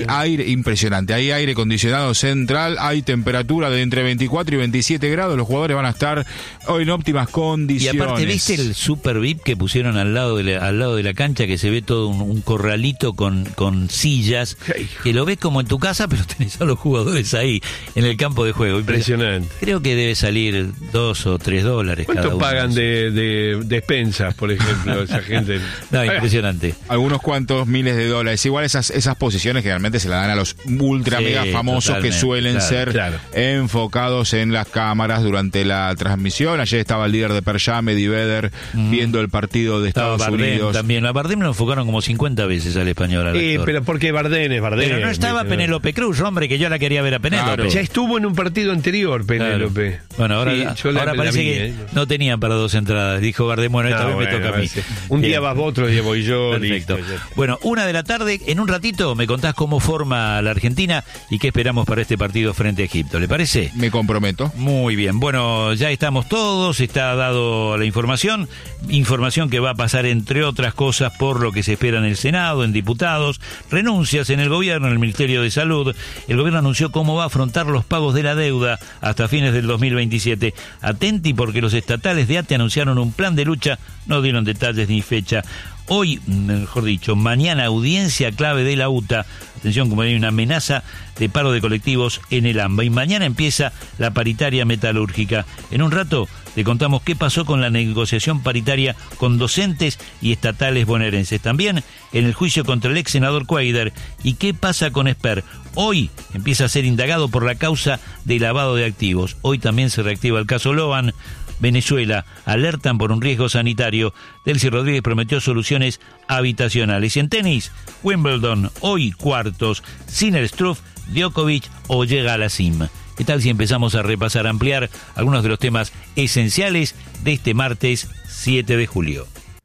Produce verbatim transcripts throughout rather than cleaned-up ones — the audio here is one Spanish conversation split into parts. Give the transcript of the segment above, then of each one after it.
Aire impresionante, hay aire acondicionado central, hay temperatura de entre veinticuatro y veintisiete grados, los jugadores van a estar hoy en óptimas condiciones. Y aparte, ¿viste el Super V I P que pusieron al lado de la, al lado de la cancha, que se ve todo un, un corralito con, con sillas, que lo ves como en tu casa, pero tenés a los jugadores ahí en el campo de juego? Impresionante. Creo que debe salir dos o tres dólares cada uno. ¿Cuánto pagan de, de despensas, por ejemplo, esa gente? No, impresionante. Algunos cuantos miles de dólares. Igual esas, esas posiciones generalmente se las dan a los ultra Sí, mega famosos que suelen claro, ser claro. enfocados en las cámaras durante la transmisión. Ayer estaba el líder de Pearl Jam, Eddie Vedder, mm. viendo el partido de Estaba Estados Bardem Unidos. También. A Bardem lo enfocaron como cincuenta veces al español. Al Eh, pero porque Bardem es Bardem. Pero no estaba Penélope Cruz, hombre, que yo la quería ver a Penélope. Claro. Ya estuvo en un partido anterior, Penélope. Claro. Bueno, ahora, Sí, yo la- ahora la parece vi, que eh. no tenían para dos entradas. Dijo Bardem, bueno, esta No, vez bueno, me toca a mí. sí. Un Bien. día vas vos, otro día voy yo. Perfecto. Listo, ya. Bueno, una de la tarde, en un ratito me contás cómo forma la Argentina y qué esperamos para este partido frente a Egipto. ¿Le parece? Me comprometo. Muy bien, bueno, ya estamos todos, está dado la información, información que va a pasar entre otras cosas por lo que se espera en el Senado, en diputados, renuncias en el gobierno, en el Ministerio de Salud. El gobierno anunció cómo va a afrontar los pagos de la deuda hasta fines del dos mil veintisiete. Atenti porque los estatales de ATE anunciaron un plan de lucha, no dieron detalles ni fecha. Hoy, mejor dicho, mañana audiencia clave de la U T A. Atención, como hay una amenaza de paro de colectivos en el AMBA. Y mañana empieza la paritaria metalúrgica. En un rato te contamos qué pasó con la negociación paritaria con docentes y estatales bonaerenses. También en el juicio contra el ex senador Cuader. ¿Y qué pasa con Esper? Hoy empieza a ser indagado por la causa de lavado de activos. Hoy también se reactiva el caso Loan. Venezuela alertan por un riesgo sanitario. Delcy Rodríguez prometió soluciones habitacionales. Y en tenis, Wimbledon, hoy cuartos, Sinner, Struff, Djokovic o llega a la cima. ¿Qué tal si empezamos a repasar, a ampliar algunos de los temas esenciales de este martes siete de julio?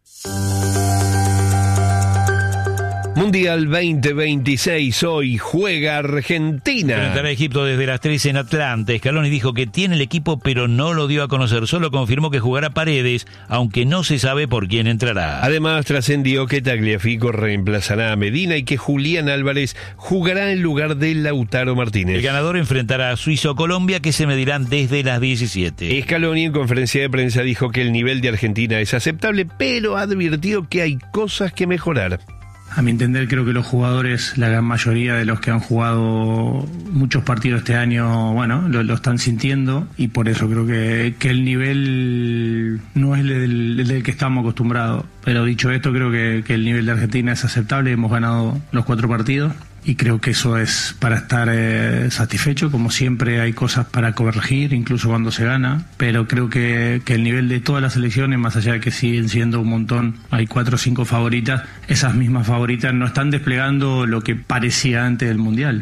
Mundial veinte veintiséis, hoy juega Argentina. Enfrentará a Egipto desde las tres en Atlanta. Scaloni dijo que tiene el equipo, pero no lo dio a conocer. Solo confirmó que jugará Paredes, aunque no se sabe por quién entrará. Además, trascendió que Tagliafico reemplazará a Medina y que Julián Álvarez jugará en lugar de Lautaro Martínez. El ganador enfrentará a Suiza o Colombia, que se medirán desde las diecisiete. Scaloni en conferencia de prensa dijo que el nivel de Argentina es aceptable, pero advirtió que hay cosas que mejorar. A mi entender, creo que los jugadores, la gran mayoría de los que han jugado muchos partidos este año, bueno, lo, lo están sintiendo, y por eso creo que, que el nivel no es el del, el del que estamos acostumbrados. Pero dicho esto, creo que, que el nivel de Argentina es aceptable. Hemos ganado los cuatro partidos y creo que eso es para estar eh, satisfecho. Como siempre hay cosas para corregir, incluso cuando se gana, pero creo que, que el nivel de todas las selecciones, más allá de que siguen siendo un montón, hay cuatro o cinco favoritas, esas mismas favoritas no están desplegando lo que parecía antes del Mundial.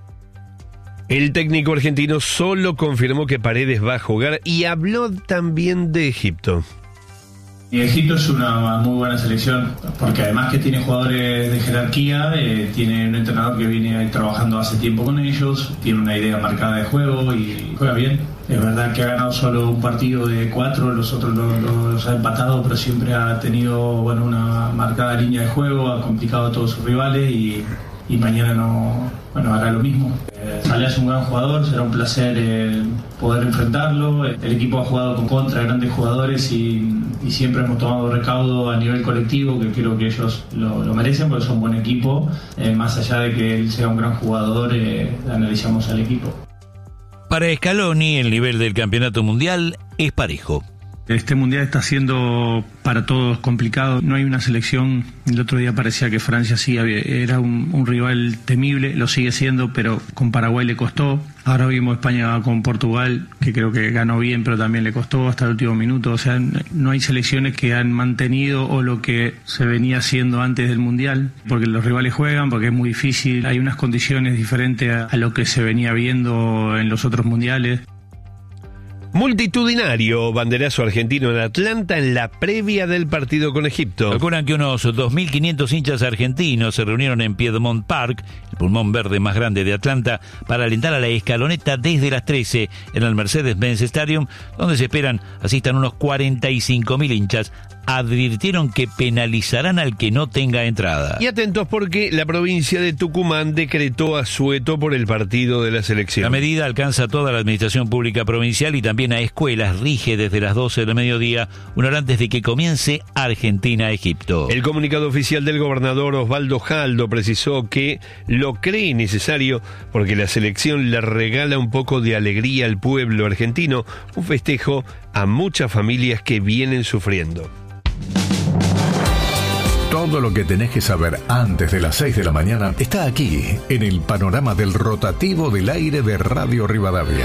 El técnico argentino solo confirmó que Paredes va a jugar y habló también de Egipto. Y Egipto es una muy buena selección, porque además que tiene jugadores de jerarquía, eh, tiene un entrenador que viene trabajando hace tiempo con ellos, tiene una idea marcada de juego y juega bien. Es verdad que ha ganado solo un partido de cuatro, los otros los, los ha empatado, pero siempre ha tenido, bueno, una marcada línea de juego, ha complicado a todos sus rivales y, y mañana no, bueno, hará lo mismo. Eh, Saleh es un gran jugador, será un placer eh, poder enfrentarlo. El equipo ha jugado con contra grandes jugadores y, y siempre hemos tomado recaudo a nivel colectivo, que creo que ellos lo, lo merecen porque son un buen equipo. Eh, más allá de que él sea un gran jugador, eh, analizamos al equipo. Para Scaloni, el nivel del campeonato mundial es parejo. Este mundial está siendo para todos complicado. No hay una selección. El otro día parecía que Francia sí había, era un, un rival temible, lo sigue siendo, pero con Paraguay le costó. Ahora vimos España con Portugal, que creo que ganó bien, pero también le costó hasta el último minuto. O sea, no hay selecciones que han mantenido o lo que se venía haciendo antes del mundial, porque los rivales juegan, porque es muy difícil. Hay unas condiciones diferentes a, a lo que se venía viendo en los otros mundiales. Multitudinario banderazo argentino en Atlanta en la previa del partido con Egipto. Calculan que unos dos mil quinientos hinchas argentinos se reunieron en Piedmont Park, el pulmón verde más grande de Atlanta, para alentar a la escaloneta desde las trece en el Mercedes-Benz Stadium, donde se esperan asistan unos cuarenta y cinco mil hinchas. Advirtieron que penalizarán al que no tenga entrada. Y atentos porque la provincia de Tucumán decretó asueto por el partido de la selección. La medida alcanza a toda la administración pública provincial y también a escuelas. Rige desde las doce del mediodía, una hora antes de que comience Argentina-Egipto. El comunicado oficial del gobernador Osvaldo Jaldo precisó que lo cree necesario porque la selección le regala un poco de alegría al pueblo argentino, un festejo a muchas familias que vienen sufriendo. Todo lo que tenés que saber antes de las seis de la mañana está aquí, en el panorama del rotativo del aire de Radio Rivadavia.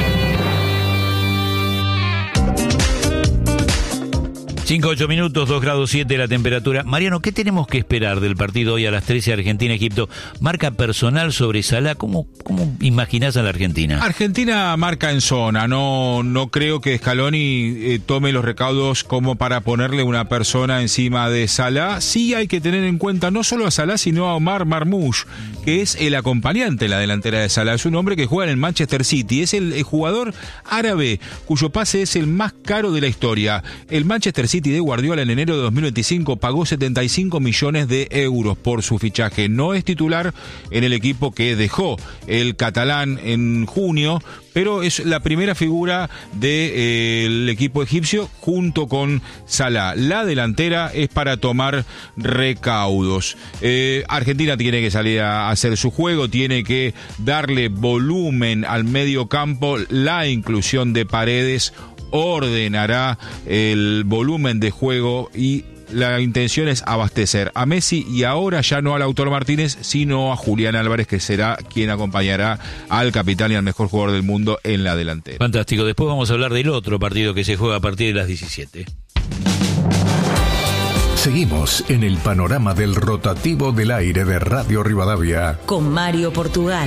cinco, ocho minutos, dos grados siete la temperatura. Mariano, ¿qué tenemos que esperar del partido hoy a las trece Argentina-Egipto? Marca personal sobre Salah, ¿cómo, cómo imaginás a la Argentina? Argentina marca en zona, no, no creo que Scaloni eh, tome los recaudos como para ponerle una persona encima de Salah. Sí hay que tener en cuenta no solo a Salah, sino a Omar Marmoush, que es el acompañante en la delantera de Salah. Es un hombre que juega en el Manchester City, es el, el jugador árabe cuyo pase es el más caro de la historia. El Manchester City City de Guardiola en enero de dos mil veinticinco pagó setenta y cinco millones de euros por su fichaje. No es titular en el equipo que dejó el catalán en junio, pero es la primera figura del equipo egipcio junto con Salah. La delantera es para tomar recaudos. Eh, Argentina tiene que salir a hacer su juego, tiene que darle volumen al medio campo. La inclusión de Paredes ordenará el volumen de juego y la intención es abastecer a Messi y ahora ya no a Lautaro Martínez, sino a Julián Álvarez, que será quien acompañará al capitán y al mejor jugador del mundo en la delantera. Fantástico. Después vamos a hablar del otro partido que se juega a partir de las diecisiete. Seguimos en el panorama del rotativo del aire de Radio Rivadavia con Mario Portugal.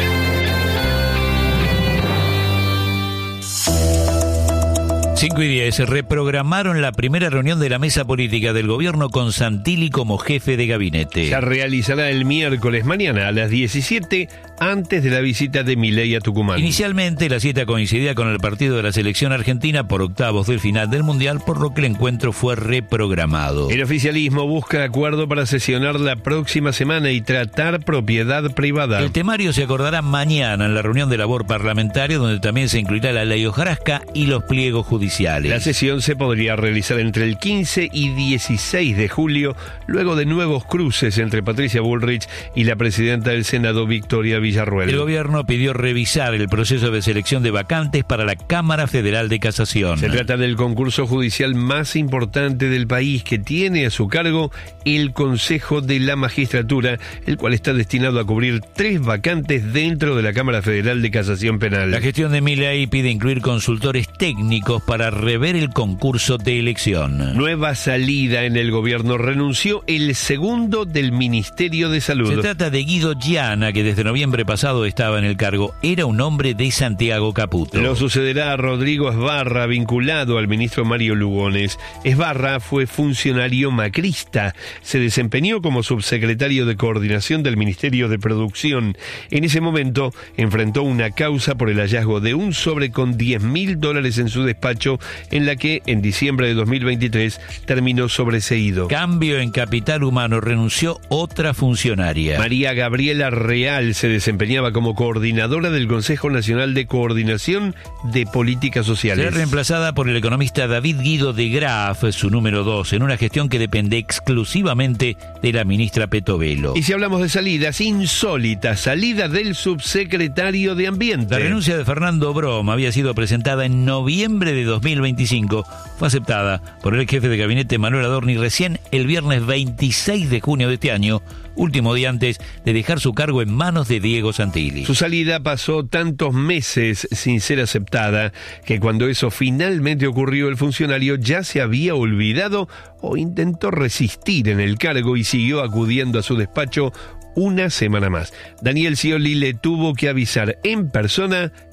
cinco y diez, reprogramaron la primera reunión de la mesa política del gobierno con Santilli como jefe de gabinete. Se realizará el miércoles mañana a las diecisiete, antes de la visita de Milei a Tucumán. Inicialmente la cita coincidía con el partido de la selección argentina por octavos del final del Mundial, por lo que el encuentro fue reprogramado. El oficialismo busca acuerdo para sesionar la próxima semana y tratar propiedad privada. El temario se acordará mañana en la reunión de labor parlamentaria, donde también se incluirá la ley hojarasca y los pliegos judiciales. La sesión se podría realizar entre el quince y dieciséis de julio, luego de nuevos cruces entre Patricia Bullrich y la presidenta del Senado, Victoria Villarruel. El gobierno pidió revisar el proceso de selección de vacantes para la Cámara Federal de Casación. Se trata del concurso judicial más importante del país, que tiene a su cargo el Consejo de la Magistratura, el cual está destinado a cubrir tres vacantes dentro de la Cámara Federal de Casación Penal. La gestión de Milei pide incluir consultores técnicos para para rever el concurso de elección. Nueva salida en el gobierno. Renunció el segundo del Ministerio de Salud. Se trata de Guido Giana, que desde noviembre pasado estaba en el cargo. Era un hombre de Santiago Caputo. Lo sucederá a Rodrigo Esbarra, vinculado al ministro Mario Lugones. Esbarra fue funcionario macrista. Se desempeñó como subsecretario de coordinación del Ministerio de Producción. En ese momento enfrentó una causa por el hallazgo de un sobre con diez mil dólares en su despacho, en la que en diciembre de dos mil veintitrés terminó sobreseído. Cambio en capital humano, renunció otra funcionaria. María Gabriela Real se desempeñaba como coordinadora del Consejo Nacional de Coordinación de Políticas Sociales. Será reemplazada por el economista David Guido de Graaf, su número dos, en una gestión que depende exclusivamente de la ministra Petovelo. Y si hablamos de salidas, insólita salida del subsecretario de Ambiente. La renuncia de Fernando Brom había sido presentada en noviembre de dos mil veinticinco, fue aceptada por el jefe de gabinete Manuel Adorni recién el viernes veintiséis de junio de este año, último día antes de dejar su cargo en manos de Diego Santilli. Su salida pasó tantos meses sin ser aceptada que cuando eso finalmente ocurrió, el funcionario ya se había olvidado o intentó resistir en el cargo y siguió acudiendo a su despacho una semana más. Daniel Scioli le tuvo que avisar en persona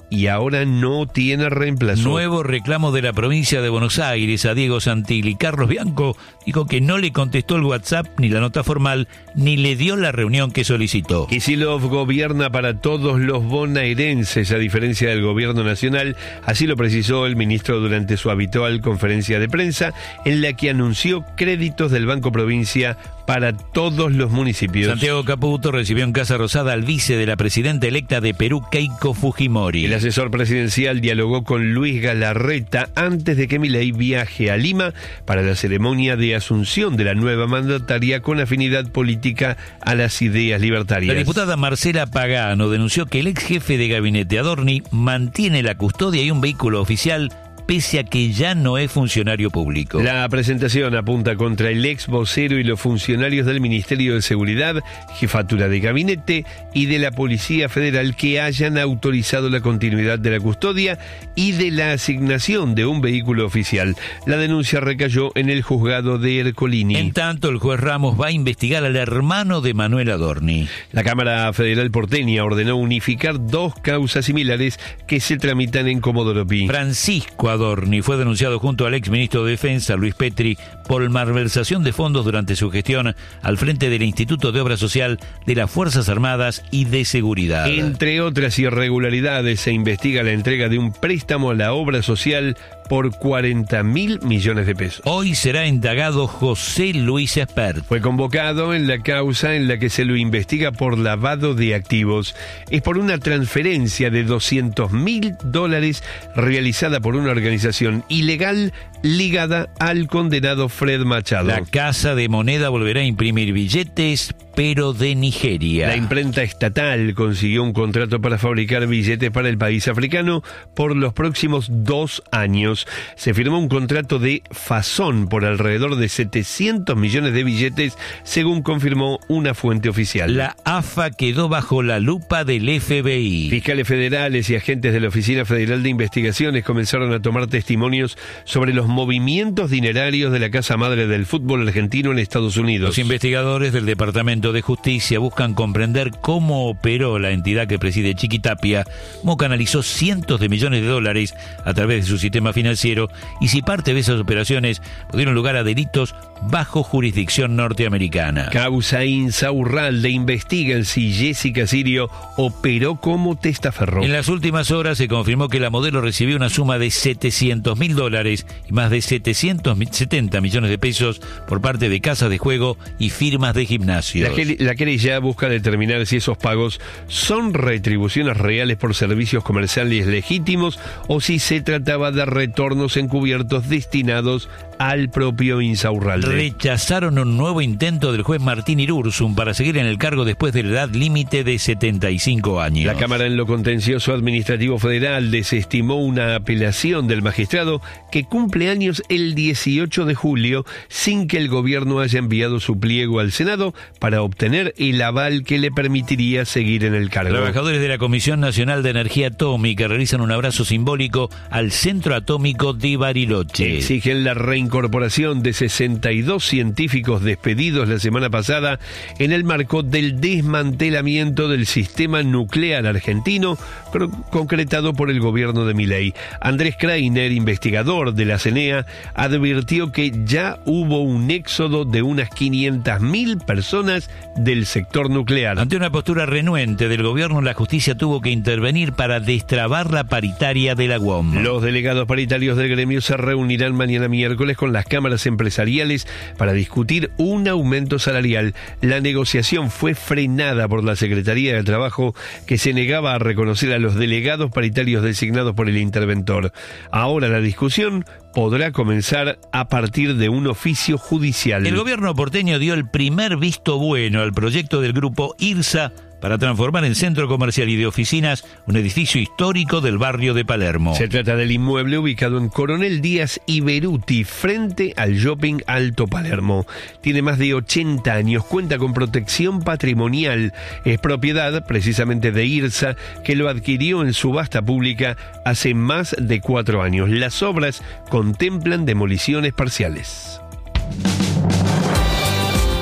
y ahora no tiene reemplazo. Nuevo reclamo de la provincia de Buenos Aires a Diego Santilli. Carlos Bianco dijo que no le contestó el WhatsApp ni la nota formal, ni le dio la reunión que solicitó. Kicillof gobierna para todos los bonaerenses, a diferencia del gobierno nacional. Así lo precisó el ministro durante su habitual conferencia de prensa, en la que anunció créditos del Banco Provincia para todos los municipios. Santiago Caputo recibió en Casa Rosada al vice de la presidenta electa de Perú, Keiko Fujimori. El asesor presidencial dialogó con Luis Galarreta antes de que Milei viaje a Lima para la ceremonia de asunción de la nueva mandataria con afinidad política a las ideas libertarias. La diputada Marcela Pagano denunció que el ex jefe de gabinete Adorni mantiene la custodia y un vehículo oficial pese a que ya no es funcionario público. La presentación apunta contra el ex vocero y los funcionarios del Ministerio de Seguridad, Jefatura de Gabinete y de la Policía Federal que hayan autorizado la continuidad de la custodia y de la asignación de un vehículo oficial. La denuncia recayó en el juzgado de Ercolini. En tanto, el juez Ramos va a investigar al hermano de Manuel Adorni. La Cámara Federal porteña ordenó unificar dos causas similares que se tramitan en Comodoro Pi. Francisco Adorni fue denunciado junto al exministro de Defensa, Luis Petri, por malversación de fondos durante su gestión al frente del Instituto de Obra Social de las Fuerzas Armadas y de Seguridad. Entre otras irregularidades, se investiga la entrega de un préstamo a la obra social por cuarenta mil millones de pesos. Hoy será indagado José Luis Espert. Fue convocado en la causa en la que se lo investiga por lavado de activos. Es por una transferencia de doscientos mil dólares realizada por una organización ilegal ligada al condenado Fred Machado. La Casa de Moneda volverá a imprimir billetes, pero de Nigeria. La imprenta estatal consiguió un contrato para fabricar billetes para el país africano por los próximos dos años. Se firmó un contrato de fazón por alrededor de setecientos millones de billetes, según confirmó una fuente oficial. La A F A quedó bajo la lupa del F B I. Fiscales federales y agentes de la Oficina Federal de Investigaciones comenzaron a tomar testimonios sobre los movimientos dinerarios de la casa madre del fútbol argentino en Estados Unidos. Los investigadores del Departamento de Justicia buscan comprender cómo operó la entidad que preside Chiquitapia, cómo canalizó cientos de millones de dólares a través de su sistema financiero y si parte de esas operaciones dieron lugar a delitos bajo jurisdicción norteamericana. Causa Insaurralde investigan si Jessica Sirio operó como testaferro. En las últimas horas se confirmó que la modelo recibió una suma de setecientos mil dólares y más de setecientos setenta millones de pesos por parte de casas de juego y firmas de gimnasios. La, la querella busca determinar si esos pagos son retribuciones reales por servicios comerciales legítimos o si se trataba de retornos encubiertos destinados al propio Insaurralde. Rechazaron un nuevo intento del juez Martín Irursum para seguir en el cargo después de la edad límite de setenta y cinco años. La Cámara en lo Contencioso Administrativo Federal desestimó una apelación del magistrado que cumple años el dieciocho de julio sin que el gobierno haya enviado su pliego al Senado para obtener el aval que le permitiría seguir en el cargo. Trabajadores de la Comisión Nacional de Energía Atómica realizan un abrazo simbólico al Centro Atómico de Bariloche. Exigen la reincorporación de sesenta y dos científicos despedidos la semana pasada en el marco del desmantelamiento del sistema nuclear argentino concretado por el gobierno de Milei. Andrés Kreiner, investigador de la C N E A, advirtió que ya hubo un éxodo de unas quinientas mil personas del sector nuclear. Ante una postura renuente del gobierno, la justicia tuvo que intervenir para destrabar la paritaria de la U O M. Los delegados paritarios del gremio se reunirán mañana miércoles con las cámaras empresariales para discutir un aumento salarial. La negociación fue frenada por la Secretaría de Trabajo, que se negaba a reconocer a los delegados paritarios designados por el interventor. Ahora la discusión podrá comenzar a partir de un oficio judicial. El gobierno porteño dio el primer visto bueno al proyecto del grupo IRSA para transformar en centro comercial y de oficinas un edificio histórico del barrio de Palermo. Se trata del inmueble ubicado en Coronel Díaz y Beruti, frente al Shopping Alto Palermo. Tiene más de ochenta años, cuenta con protección patrimonial. Es propiedad precisamente de IRSA, que lo adquirió en subasta pública hace más de cuatro años. Las obras contemplan demoliciones parciales.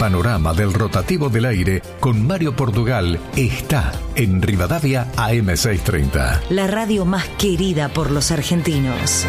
panorama del rotativo del aire con Mario Portugal está en Rivadavia A M seiscientos treinta. La radio más querida por los argentinos.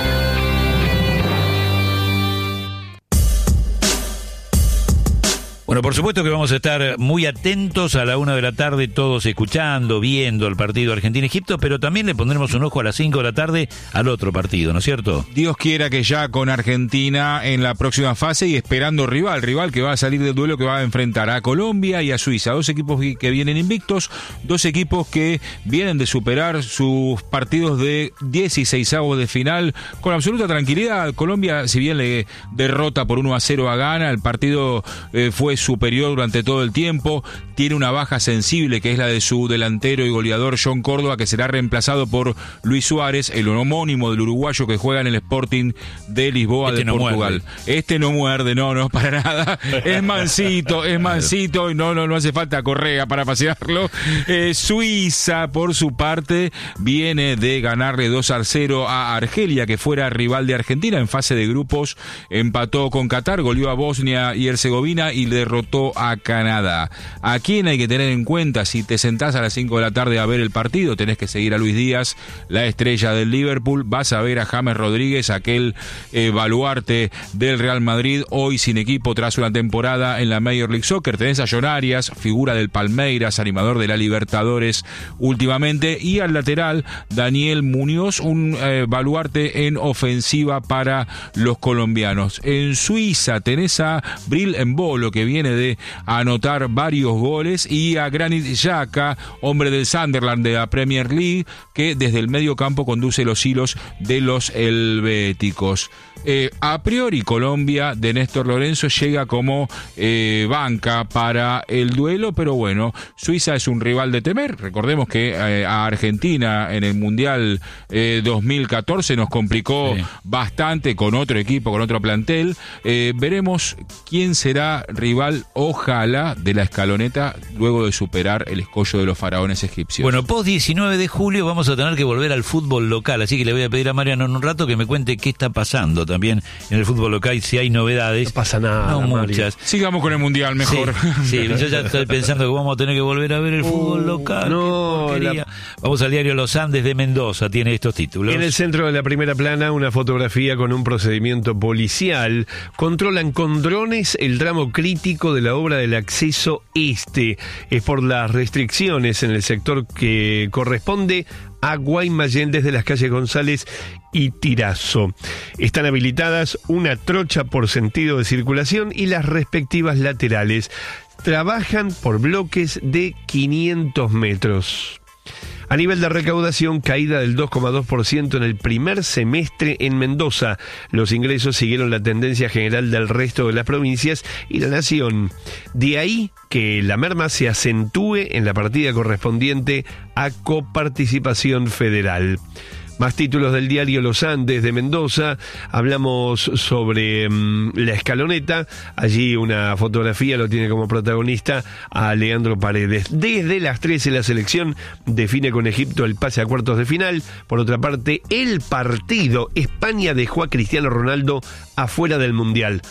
Bueno, por supuesto que vamos a estar muy atentos a la una de la tarde, todos escuchando, viendo el partido Argentina-Egipto, pero también le pondremos un ojo a las cinco de la tarde al otro partido, ¿no es cierto? Dios quiera que ya con Argentina en la próxima fase y esperando rival, rival que va a salir del duelo que va a enfrentar a Colombia y a Suiza, dos equipos que vienen invictos, dos equipos que vienen de superar sus partidos de dieciseisavos de final con absoluta tranquilidad. Colombia, si bien le derrota por uno a cero a Ghana, el partido eh, fue superior durante todo el tiempo, tiene una baja sensible que es la de su delantero y goleador John Córdoba, que será reemplazado por Luis Suárez, el homónimo del uruguayo que juega en el Sporting de Lisboa este de no Portugal. Muerde. Este no muerde, no, no, para nada, es mansito, es mansito y no, no, no hace falta correa para pasearlo. Eh, Suiza, por su parte, viene de ganarle dos a cero a Argelia, que fuera rival de Argentina en fase de grupos, empató con Qatar, goleó a Bosnia y Herzegovina y le derrotó a Canadá. ¿A quién hay que tener en cuenta? Si te sentás a las cinco de la tarde a ver el partido, tenés que seguir a Luis Díaz, la estrella del Liverpool. Vas a ver a James Rodríguez, aquel eh, baluarte del Real Madrid, hoy sin equipo tras una temporada en la Major League Soccer. Tenés a John Arias, figura del Palmeiras, animador de la Libertadores últimamente, y al lateral Daniel Muñoz, un eh, baluarte en ofensiva para los colombianos. En Suiza tenés a Bril Embolo, que viene de anotar varios goles, y a Granit Xhaka, hombre del Sunderland de la Premier League, que desde el medio campo conduce los hilos de los helvéticos. Eh, a priori Colombia de Néstor Lorenzo llega como eh, banca para el duelo, pero bueno, Suiza es un rival de temer. Recordemos que eh, a Argentina en el Mundial eh, dos mil catorce nos complicó sí. bastante con otro equipo, con otro plantel. Eh, veremos quién será rival, ojalá, de la escaloneta luego de superar el escollo de los faraones egipcios. Bueno, post diecinueve de julio vamos a tener que volver al fútbol local, así que le voy a pedir a Mariano en un rato que me cuente qué está pasando también en el fútbol local, si hay novedades. No pasa nada, no Mario. Muchas. Sigamos con el Mundial mejor. Sí, sí, yo ya estoy pensando que vamos a tener que volver a ver el uh, fútbol local. No, la... Vamos al diario Los Andes de Mendoza, tiene estos títulos. En el centro de la primera plana, una fotografía con un procedimiento policial. Controlan con drones el tramo crítico de la obra del acceso este. Es por las restricciones en el sector que corresponde a Guaymallén desde las calles González y Tirazo. Están habilitadas una trocha por sentido de circulación y las respectivas laterales. Trabajan por bloques de quinientos metros. A nivel de recaudación, caída del dos coma dos por ciento en el primer semestre en Mendoza. Los ingresos siguieron la tendencia general del resto de las provincias y la nación. De ahí que la merma se acentúe en la partida correspondiente a coparticipación federal. Más títulos del diario Los Andes de Mendoza. Hablamos sobre um, la escaloneta. Allí una fotografía lo tiene como protagonista a Leandro Paredes. Desde las trece la selección define con Egipto el pase a cuartos de final. Por otra parte, el partido. España dejó a Cristiano Ronaldo afuera del Mundial.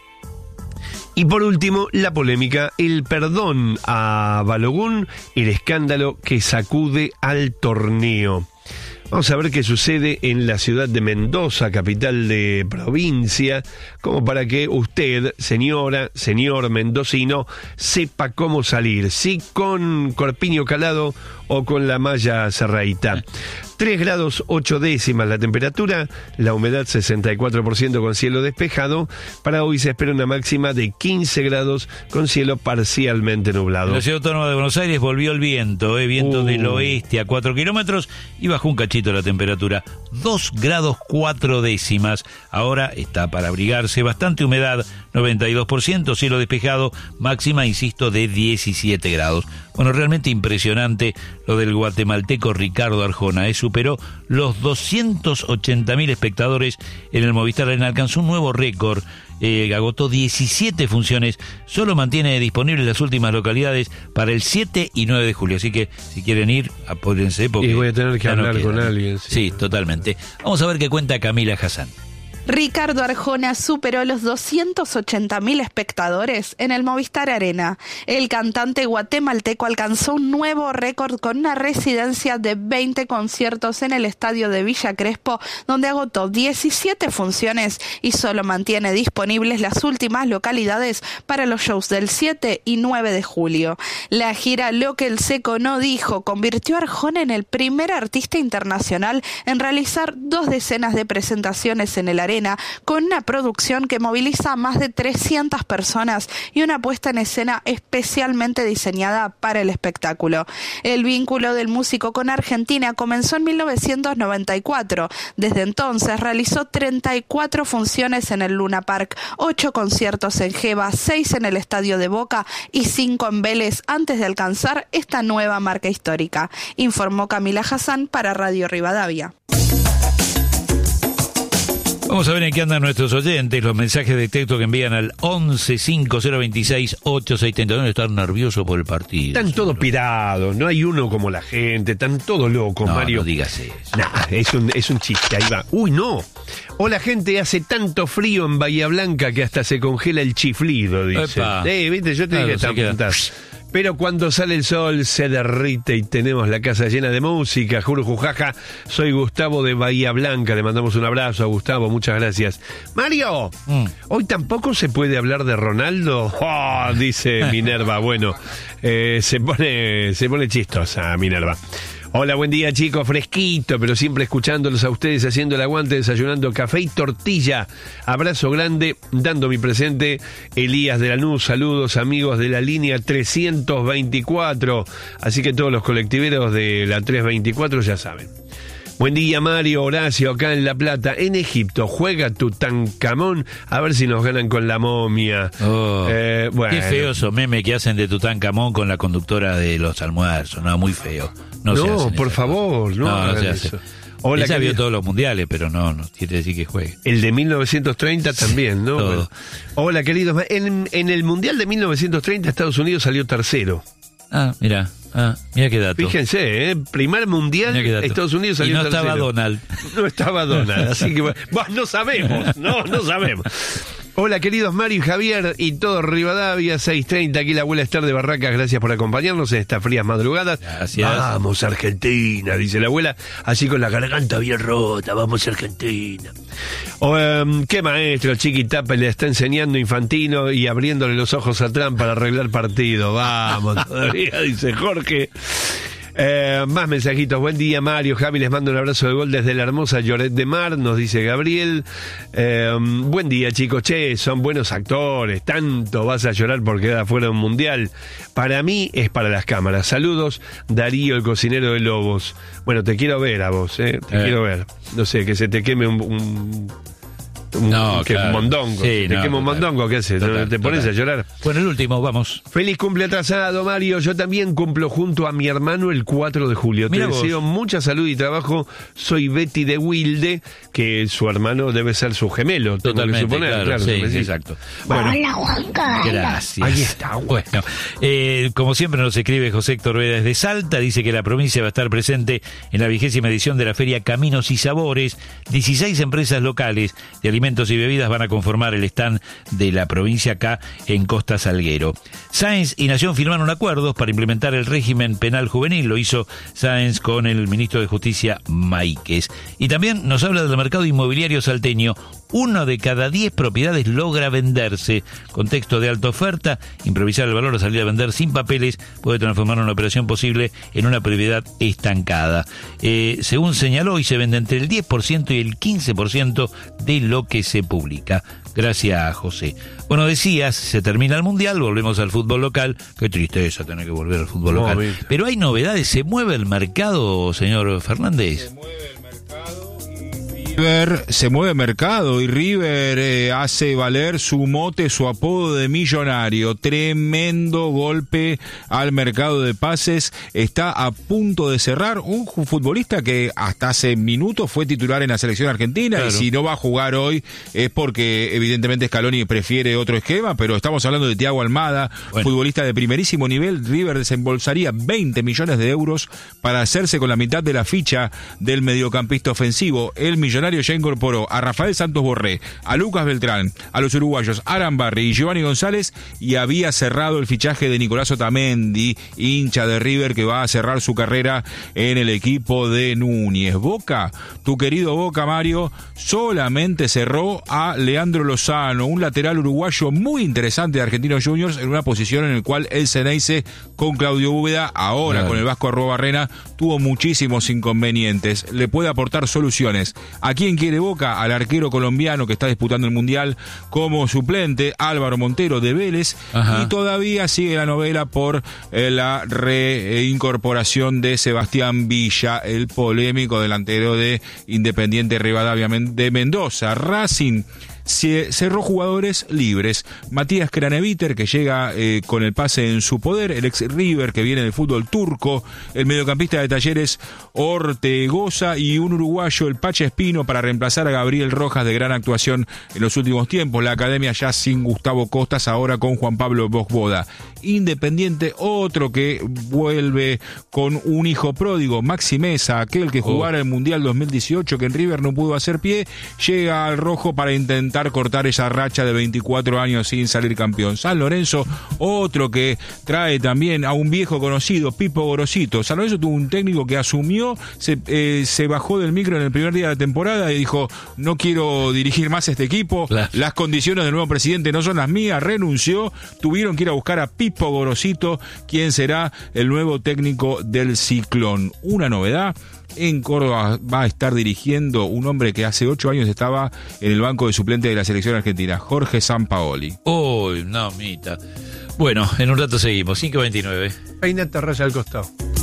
Y por último, la polémica, el perdón a Balogun, el escándalo que sacude al torneo. Vamos a ver qué sucede en la ciudad de Mendoza, capital de provincia, como para que usted, señora, señor mendocino, sepa cómo salir, si con corpiño calado o con la malla cerradita. tres grados ocho décimas la temperatura, la humedad sesenta y cuatro por ciento con cielo despejado. Para hoy se espera una máxima de quince grados con cielo parcialmente nublado. En la ciudad autónoma de Buenos Aires volvió el viento, eh, viento uh. del oeste a cuatro kilómetros y bajó un cachito la temperatura, dos grados cuatro décimas. Ahora está para abrigarse, bastante humedad, noventa y dos por ciento, cielo despejado, máxima, insisto, de diecisiete grados. Bueno, realmente impresionante lo del guatemalteco Ricardo Arjona, eh, superó los doscientos ochenta mil espectadores en el Movistar Arena, alcanzó un nuevo récord, eh, agotó diecisiete funciones, solo mantiene disponibles las últimas localidades para el siete y nueve de julio, así que si quieren ir, apórense porque... Y voy a tener que hablar no con alguien. Sí. sí, totalmente. Vamos a ver qué cuenta Camila Hassan. Ricardo Arjona superó los doscientos ochenta mil espectadores en el Movistar Arena. El cantante guatemalteco alcanzó un nuevo récord con una residencia de veinte conciertos en el estadio de Villa Crespo, donde agotó diecisiete funciones y solo mantiene disponibles las últimas localidades para los shows del siete y nueve de julio. La gira Lo que el Seco no dijo convirtió a Arjona en el primer artista internacional en realizar dos decenas de presentaciones en el Arena, con una producción que moviliza a más de trescientas personas y una puesta en escena especialmente diseñada para el espectáculo. El vínculo del músico con Argentina comenzó en mil novecientos noventa y cuatro. Desde entonces realizó treinta y cuatro funciones en el Luna Park, ocho conciertos en Geva, seis en el Estadio de Boca y cinco en Vélez antes de alcanzar esta nueva marca histórica, informó Camila Hassan para Radio Rivadavia. Vamos a ver en qué andan nuestros oyentes, los mensajes de texto que envían al once cinco cero veintiséis ochenta y seis treinta y uno. Están nerviosos por el partido. Están todos pirados, no hay uno como la gente, están todos locos, no, Mario. No digas eso. Nah, es un, es un chiste, ahí va. Uy, no. Hola, gente, hace tanto frío en Bahía Blanca que hasta se congela el chiflido, dice. Eh, viste, yo te claro, dije que están. Pero cuando sale el sol se derrite y tenemos la casa llena de música. Juro, jujaja, soy Gustavo de Bahía Blanca. Le mandamos un abrazo a Gustavo, muchas gracias. Mario, mm. ¿hoy tampoco se puede hablar de Ronaldo? Oh, dice Minerva. Bueno, eh, se pone, se pone chistosa Minerva. Hola, buen día, chicos, fresquito, pero siempre escuchándolos a ustedes, haciendo el aguante, desayunando café y tortilla. Abrazo grande, dando mi presente, Elías de Lanús. Saludos, amigos de la línea trescientos veinticuatro. Así que todos los colectiveros de la trescientos veinticuatro ya saben. Buen día, Mario, Horacio, acá en La Plata. En Egipto juega Tutankamón, a ver si nos ganan con la momia. Oh, eh, bueno. Qué feo esos memes que hacen de Tutankamón con la conductora de los almuerzos, no, muy feo. No, no se por favor, no, no, no se eso. hace. Hola, ella vio todos los mundiales, pero no, no quiere decir que juegue. El de mil novecientos treinta también, ¿no? Todo. Bueno. Hola, queridos. En, en el mundial de mil novecientos treinta Estados Unidos salió tercero. Ah, mira, ah, mira qué dato. Fíjense, ¿eh? Primer mundial, Estados Unidos salió tercero. Y no estaba Donald. No estaba Donald, así que bueno, no sabemos, no, no sabemos. Hola, queridos Mario y Javier y todo Rivadavia, seis treinta, aquí la abuela Esther de Barracas, gracias por acompañarnos en estas frías madrugadas. Gracias. Vamos, Argentina, dice la abuela, así con la garganta bien rota, vamos, Argentina. O, um, qué maestro, Chiquitape le está enseñando Infantino y abriéndole los ojos a Trump para arreglar partido. Vamos, todavía, dice Jorge. Eh, más mensajitos. Buen día, Mario, Javi, les mando un abrazo de gol desde la hermosa Lloret de Mar, nos dice Gabriel. Eh, buen día, chicos. Che, son buenos actores. Tanto vas a llorar por quedar fuera de un mundial. Para mí es para las cámaras. Saludos, Darío, el cocinero de Lobos. Bueno, te quiero ver a vos, eh. Te eh. quiero ver. No sé, que se te queme un... un... Un, no, que claro. mondongo. Sí, te no, quemo un mondongo, ¿qué haces? Total, ¿Te pones total. a llorar? Bueno, el último, vamos. Feliz cumple atrasado, Mario. Yo también cumplo junto a mi hermano el cuatro de julio. Mira Te vos. deseo mucha salud y trabajo. Soy Betty de Wilde, que su hermano debe ser su gemelo. Tengo Totalmente, que suponer, claro, claro, sí, sí. exacto. Bueno, Hola, Juan Carlos. Gracias. ahí está. Bueno, eh, como siempre nos escribe José Héctor Veda desde Salta, dice que la provincia va a estar presente en la vigésima edición de la Feria Caminos y Sabores. dieciséis empresas locales de alimentos y bebidas van a conformar el stand de la provincia acá en Costa Salguero. Sáenz y Nación firmaron acuerdos para implementar el régimen penal juvenil, lo hizo Sáenz con el ministro de Justicia Máiquez. Y también nos habla del mercado inmobiliario salteño. Uno de cada diez propiedades logra venderse. Contexto de alta oferta, improvisar el valor o salir a vender sin papeles puede transformar una operación posible en una propiedad estancada. Eh, según señaló, hoy se vende entre el diez por ciento y el quince por ciento de lo que se publica. Gracias, José. Bueno, decías, se termina el Mundial, volvemos al fútbol local. Qué tristeza tener que volver al fútbol No, local. viste. Pero hay novedades, ¿se mueve el mercado, señor Fernández? Se mueve el mercado y River se mueve mercado y River eh, hace valer su mote, su apodo de millonario. Tremendo golpe al mercado de pases. Está a punto de cerrar un futbolista que hasta hace minutos fue titular en la selección argentina. Claro. Y si no va a jugar hoy es porque evidentemente Scaloni prefiere otro esquema, pero estamos hablando de Thiago Almada, Bueno. futbolista de primerísimo nivel. River desembolsaría veinte millones de euros para hacerse con la mitad de la ficha del mediocampista ofensivo. El millonario Millonario ya incorporó a Rafael Santos Borré, a Lucas Beltrán, a los uruguayos Aran Barry y Giovanni González, y había cerrado el fichaje de Nicolás Otamendi, hincha de River, que va a cerrar su carrera en el equipo de Núñez. Boca, tu querido Boca, Mario, solamente cerró a Leandro Lozano, un lateral uruguayo muy interesante de Argentinos Juniors, en una posición en la cual el Ceneice con Claudio Úbeda, ahora claro. con el Vasco Arruabarrena, tuvo muchísimos inconvenientes. Le puede aportar soluciones. ¿A quién quiere Boca? Al arquero colombiano que está disputando el Mundial como suplente, Álvaro Montero de Vélez. Ajá. Y todavía sigue la novela por eh, la reincorporación de Sebastián Villa, el polémico delantero de Independiente Rivadavia de Mendoza. Racing cerró jugadores libres. Matías Craneviter, que llega eh, con el pase en su poder, el ex River que viene del fútbol turco, el mediocampista de Talleres Ortegoza, y un uruguayo, el Pacha Espino, para reemplazar a Gabriel Rojas, de gran actuación en los últimos tiempos. La academia ya sin Gustavo Costas, ahora con Juan Pablo Bosboda. Independiente, otro que vuelve con un hijo pródigo, Maxi Mesa, aquel que jugara oh. el Mundial dos mil dieciocho, que en River no pudo hacer pie, llega al rojo para intentar cortar esa racha de veinticuatro años sin salir campeón. San Lorenzo, otro que trae también a un viejo conocido, Pipo Gorosito. San Lorenzo tuvo un técnico que asumió, se, eh, se bajó del micro en el primer día de temporada y dijo: no quiero dirigir más este equipo, claro. las condiciones del nuevo presidente no son las mías, renunció. Tuvieron que ir a buscar a Pipo Gorosito, quien será el nuevo técnico del Ciclón. Una novedad: en Córdoba va a estar dirigiendo un hombre que hace ocho años estaba en el banco de suplente de la selección argentina, Jorge Sampaoli. Uy, no, mita. Bueno, en un rato seguimos, cinco veintinueve. Peinate, raya al costado.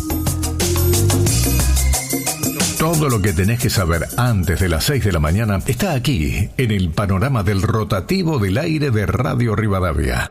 Todo lo que tenés que saber antes de las seis de la mañana está aquí, en el panorama del rotativo del aire de Radio Rivadavia.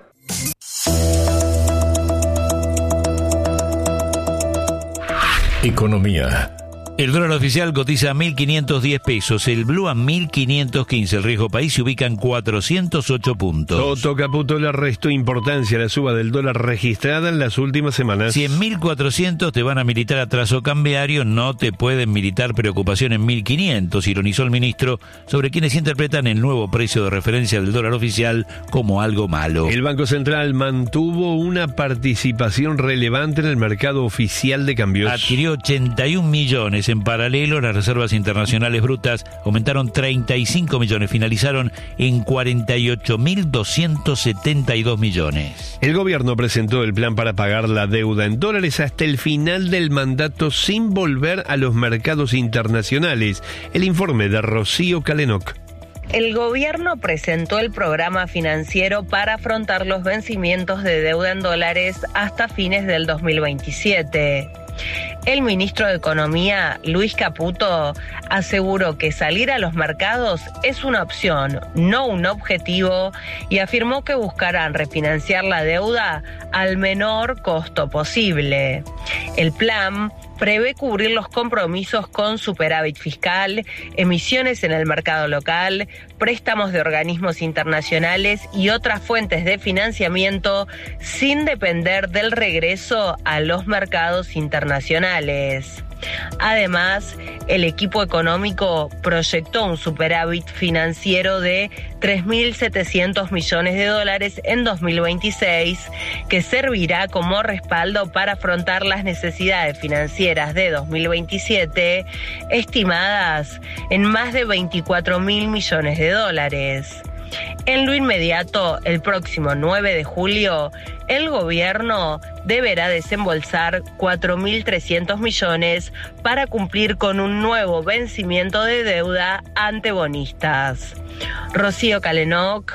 Economía. El dólar oficial cotiza a mil quinientos diez pesos, el blue a mil quinientos quince, el riesgo país se ubica en cuatrocientos ocho puntos. Toto Caputo le restó importancia a la suba del dólar registrada en las últimas semanas. Si en mil cuatrocientos te van a militar atraso cambiario, no te pueden militar preocupación en mil quinientos, ironizó el ministro sobre quienes interpretan el nuevo precio de referencia del dólar oficial como algo malo. El Banco Central mantuvo una participación relevante en el mercado oficial de cambios. Adquirió ochenta y un millones. En paralelo, las reservas internacionales brutas aumentaron treinta y cinco millones, finalizaron en cuarenta y ocho mil doscientos setenta y dos millones. El gobierno presentó el plan para pagar la deuda en dólares hasta el final del mandato sin volver a los mercados internacionales. El informe de Rocío Calenoc. El gobierno presentó el programa financiero para afrontar los vencimientos de deuda en dólares hasta fines del dos mil veintisiete. El ministro de Economía, Luis Caputo, aseguró que salir a los mercados es una opción, no un objetivo, y afirmó que buscarán refinanciar la deuda al menor costo posible. El plan prevé cubrir los compromisos con superávit fiscal, emisiones en el mercado local, préstamos de organismos internacionales y otras fuentes de financiamiento sin depender del regreso a los mercados internacionales. Además, el equipo económico proyectó un superávit financiero de tres mil setecientos millones de dólares en dos mil veintiséis, que servirá como respaldo para afrontar las necesidades financieras de dos mil veintisiete, estimadas en más de veinticuatro mil millones de dólares. En lo inmediato, el próximo nueve de julio, el gobierno deberá desembolsar cuatro mil trescientos millones para cumplir con un nuevo vencimiento de deuda ante bonistas. Rocío Calenoc,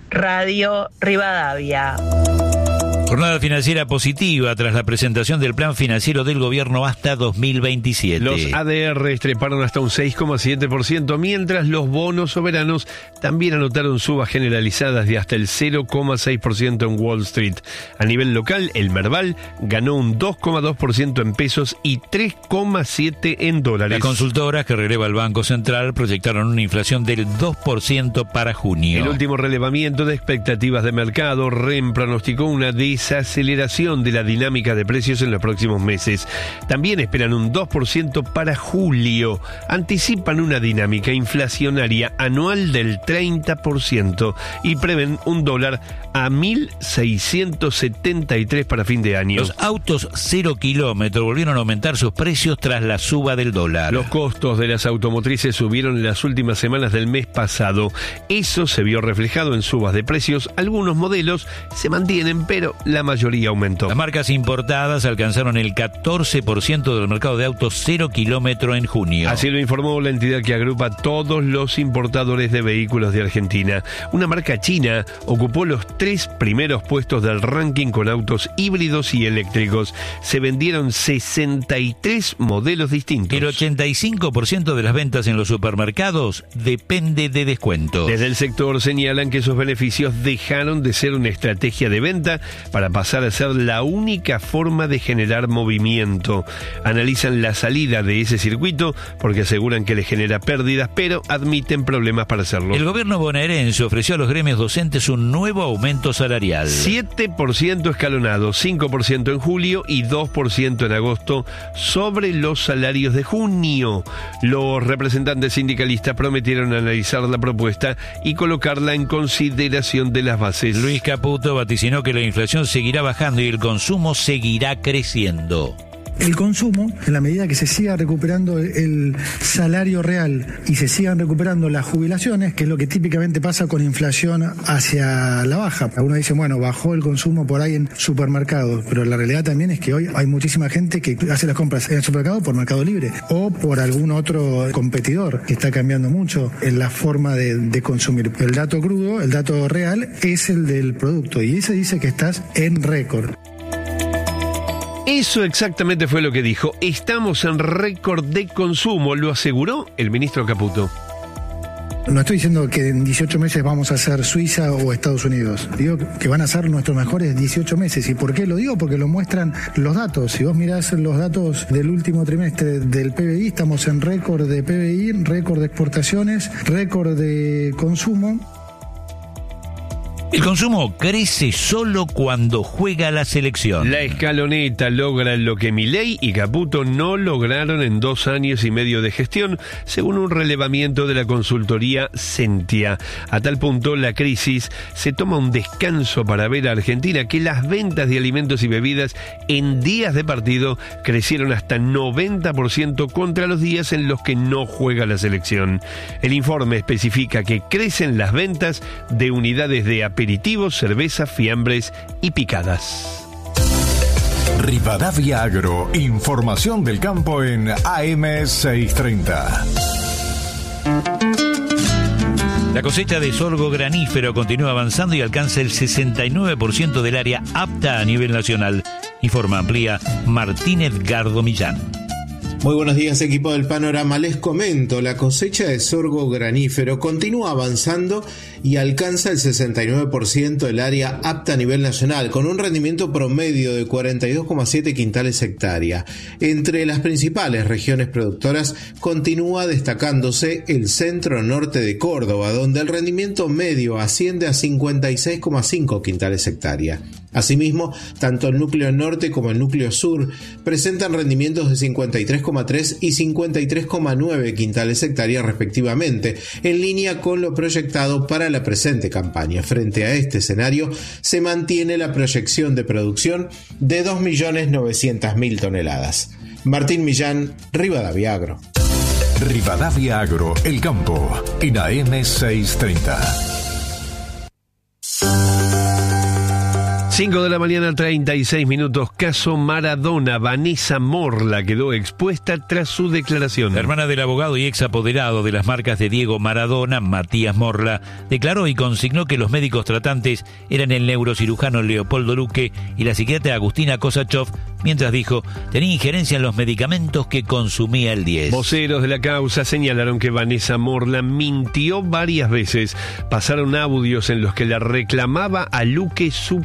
Radio Rivadavia. Jornada financiera positiva tras la presentación del plan financiero del gobierno hasta dos mil veintisiete. Los A D R treparon hasta un seis coma siete por ciento, mientras los bonos soberanos también anotaron subas generalizadas de hasta el cero coma seis por ciento en Wall Street. A nivel local, el Merval ganó un dos coma dos por ciento en pesos y tres coma siete por ciento en dólares. Las consultoras que releva el Banco Central proyectaron una inflación del dos por ciento para junio. El último relevamiento de expectativas de mercado, REM pronosticó una desaceleración de la dinámica de precios en los próximos meses. También esperan un dos por ciento para julio. Anticipan una dinámica inflacionaria anual del treinta por ciento y prevén un dólar a mil seiscientos setenta y tres para fin de año. Los autos cero kilómetro volvieron a aumentar sus precios tras la suba del dólar. Los costos de las automotrices subieron en las últimas semanas del mes pasado. Eso se vio reflejado en subas de precios. Algunos modelos se mantienen, pero la mayoría aumentó. Las marcas importadas alcanzaron el catorce por ciento del mercado de autos cero kilómetro en junio. Así lo informó la entidad que agrupa todos los importadores de vehículos de Argentina. Una marca china ocupó los tres primeros puestos del ranking con autos híbridos y eléctricos. Se vendieron sesenta y tres modelos distintos. El ochenta y cinco por ciento de las ventas en los supermercados depende de descuentos. Desde el sector señalan que esos beneficios dejaron de ser una estrategia de venta para pasar a ser la única forma de generar movimiento. Analizan la salida de ese circuito porque aseguran que les genera pérdidas, pero admiten problemas para hacerlo. El gobierno bonaerense ofreció a los gremios docentes un nuevo aumento salarial. siete por ciento escalonado, cinco por ciento en julio y dos por ciento en agosto sobre los salarios de junio. Los representantes sindicalistas prometieron analizar la propuesta y colocarla en consideración de las bases. Luis Caputo vaticinó que la inflación seguirá bajando y el consumo seguirá creciendo. El consumo, en la medida que se siga recuperando el salario real y se sigan recuperando las jubilaciones, que es lo que típicamente pasa con inflación hacia la baja. Algunos dicen, bueno, bajó el consumo por ahí en supermercados, pero la realidad también es que hoy hay muchísima gente que hace las compras en el supermercado por Mercado Libre o por algún otro competidor, que está cambiando mucho en la forma de, de consumir. El dato crudo, el dato real, es el del producto y ese dice que estás en récord. Eso exactamente fue lo que dijo. Estamos en récord de consumo, lo aseguró el ministro Caputo. No estoy diciendo que en dieciocho meses vamos a ser Suiza o Estados Unidos. Digo que van a ser nuestros mejores dieciocho meses. ¿Y por qué lo digo? Porque lo muestran los datos. Si vos mirás los datos del último trimestre del P B I, estamos en récord de P B I, récord de exportaciones, récord de consumo. El consumo crece solo cuando juega la selección. La escaloneta logra lo que Milei y Caputo no lograron en dos años y medio de gestión, según un relevamiento de la consultoría Sentia. A tal punto, la crisis se toma un descanso para ver a Argentina que las ventas de alimentos y bebidas en días de partido crecieron hasta noventa por ciento contra los días en los que no juega la selección. El informe especifica que crecen las ventas de unidades de aperitivos, cerveza, fiambres y picadas. Rivadavia Agro, información del campo en A M seiscientos treinta. La cosecha de sorgo granífero continúa avanzando y alcanza el sesenta y nueve por ciento del área apta a nivel nacional, informa amplía Martín Edgardo Millán. Muy buenos días, equipo del Panorama. Les comento, la cosecha de sorgo granífero continúa avanzando y alcanza el sesenta y nueve por ciento del área apta a nivel nacional, con un rendimiento promedio de cuarenta y dos coma siete quintales hectárea. Entre las principales regiones productoras continúa destacándose el centro norte de Córdoba, donde el rendimiento medio asciende a cincuenta y seis coma cinco quintales hectárea. Asimismo, tanto el núcleo norte como el núcleo sur presentan rendimientos de cincuenta y tres coma tres y cincuenta y tres coma nueve quintales hectáreas respectivamente, en línea con lo proyectado para la presente campaña. Frente a este escenario, se mantiene la proyección de producción de dos millones novecientas mil toneladas. Martín Millán, Rivadavia Agro. Rivadavia Agro, el campo, en A M seiscientos treinta. cinco de la mañana, treinta y seis minutos. Caso Maradona. Vanessa Morla quedó expuesta tras su declaración. La hermana del abogado y ex apoderado de las marcas de Diego Maradona, Matías Morla, declaró y consignó que los médicos tratantes eran el neurocirujano Leopoldo Luque y la psiquiatra Agustina Kosachov, mientras dijo, tenía injerencia en los medicamentos que consumía el diez. Voceros de la causa señalaron que Vanessa Morla mintió varias veces. Pasaron audios en los que la reclamaba a Luque su pedazo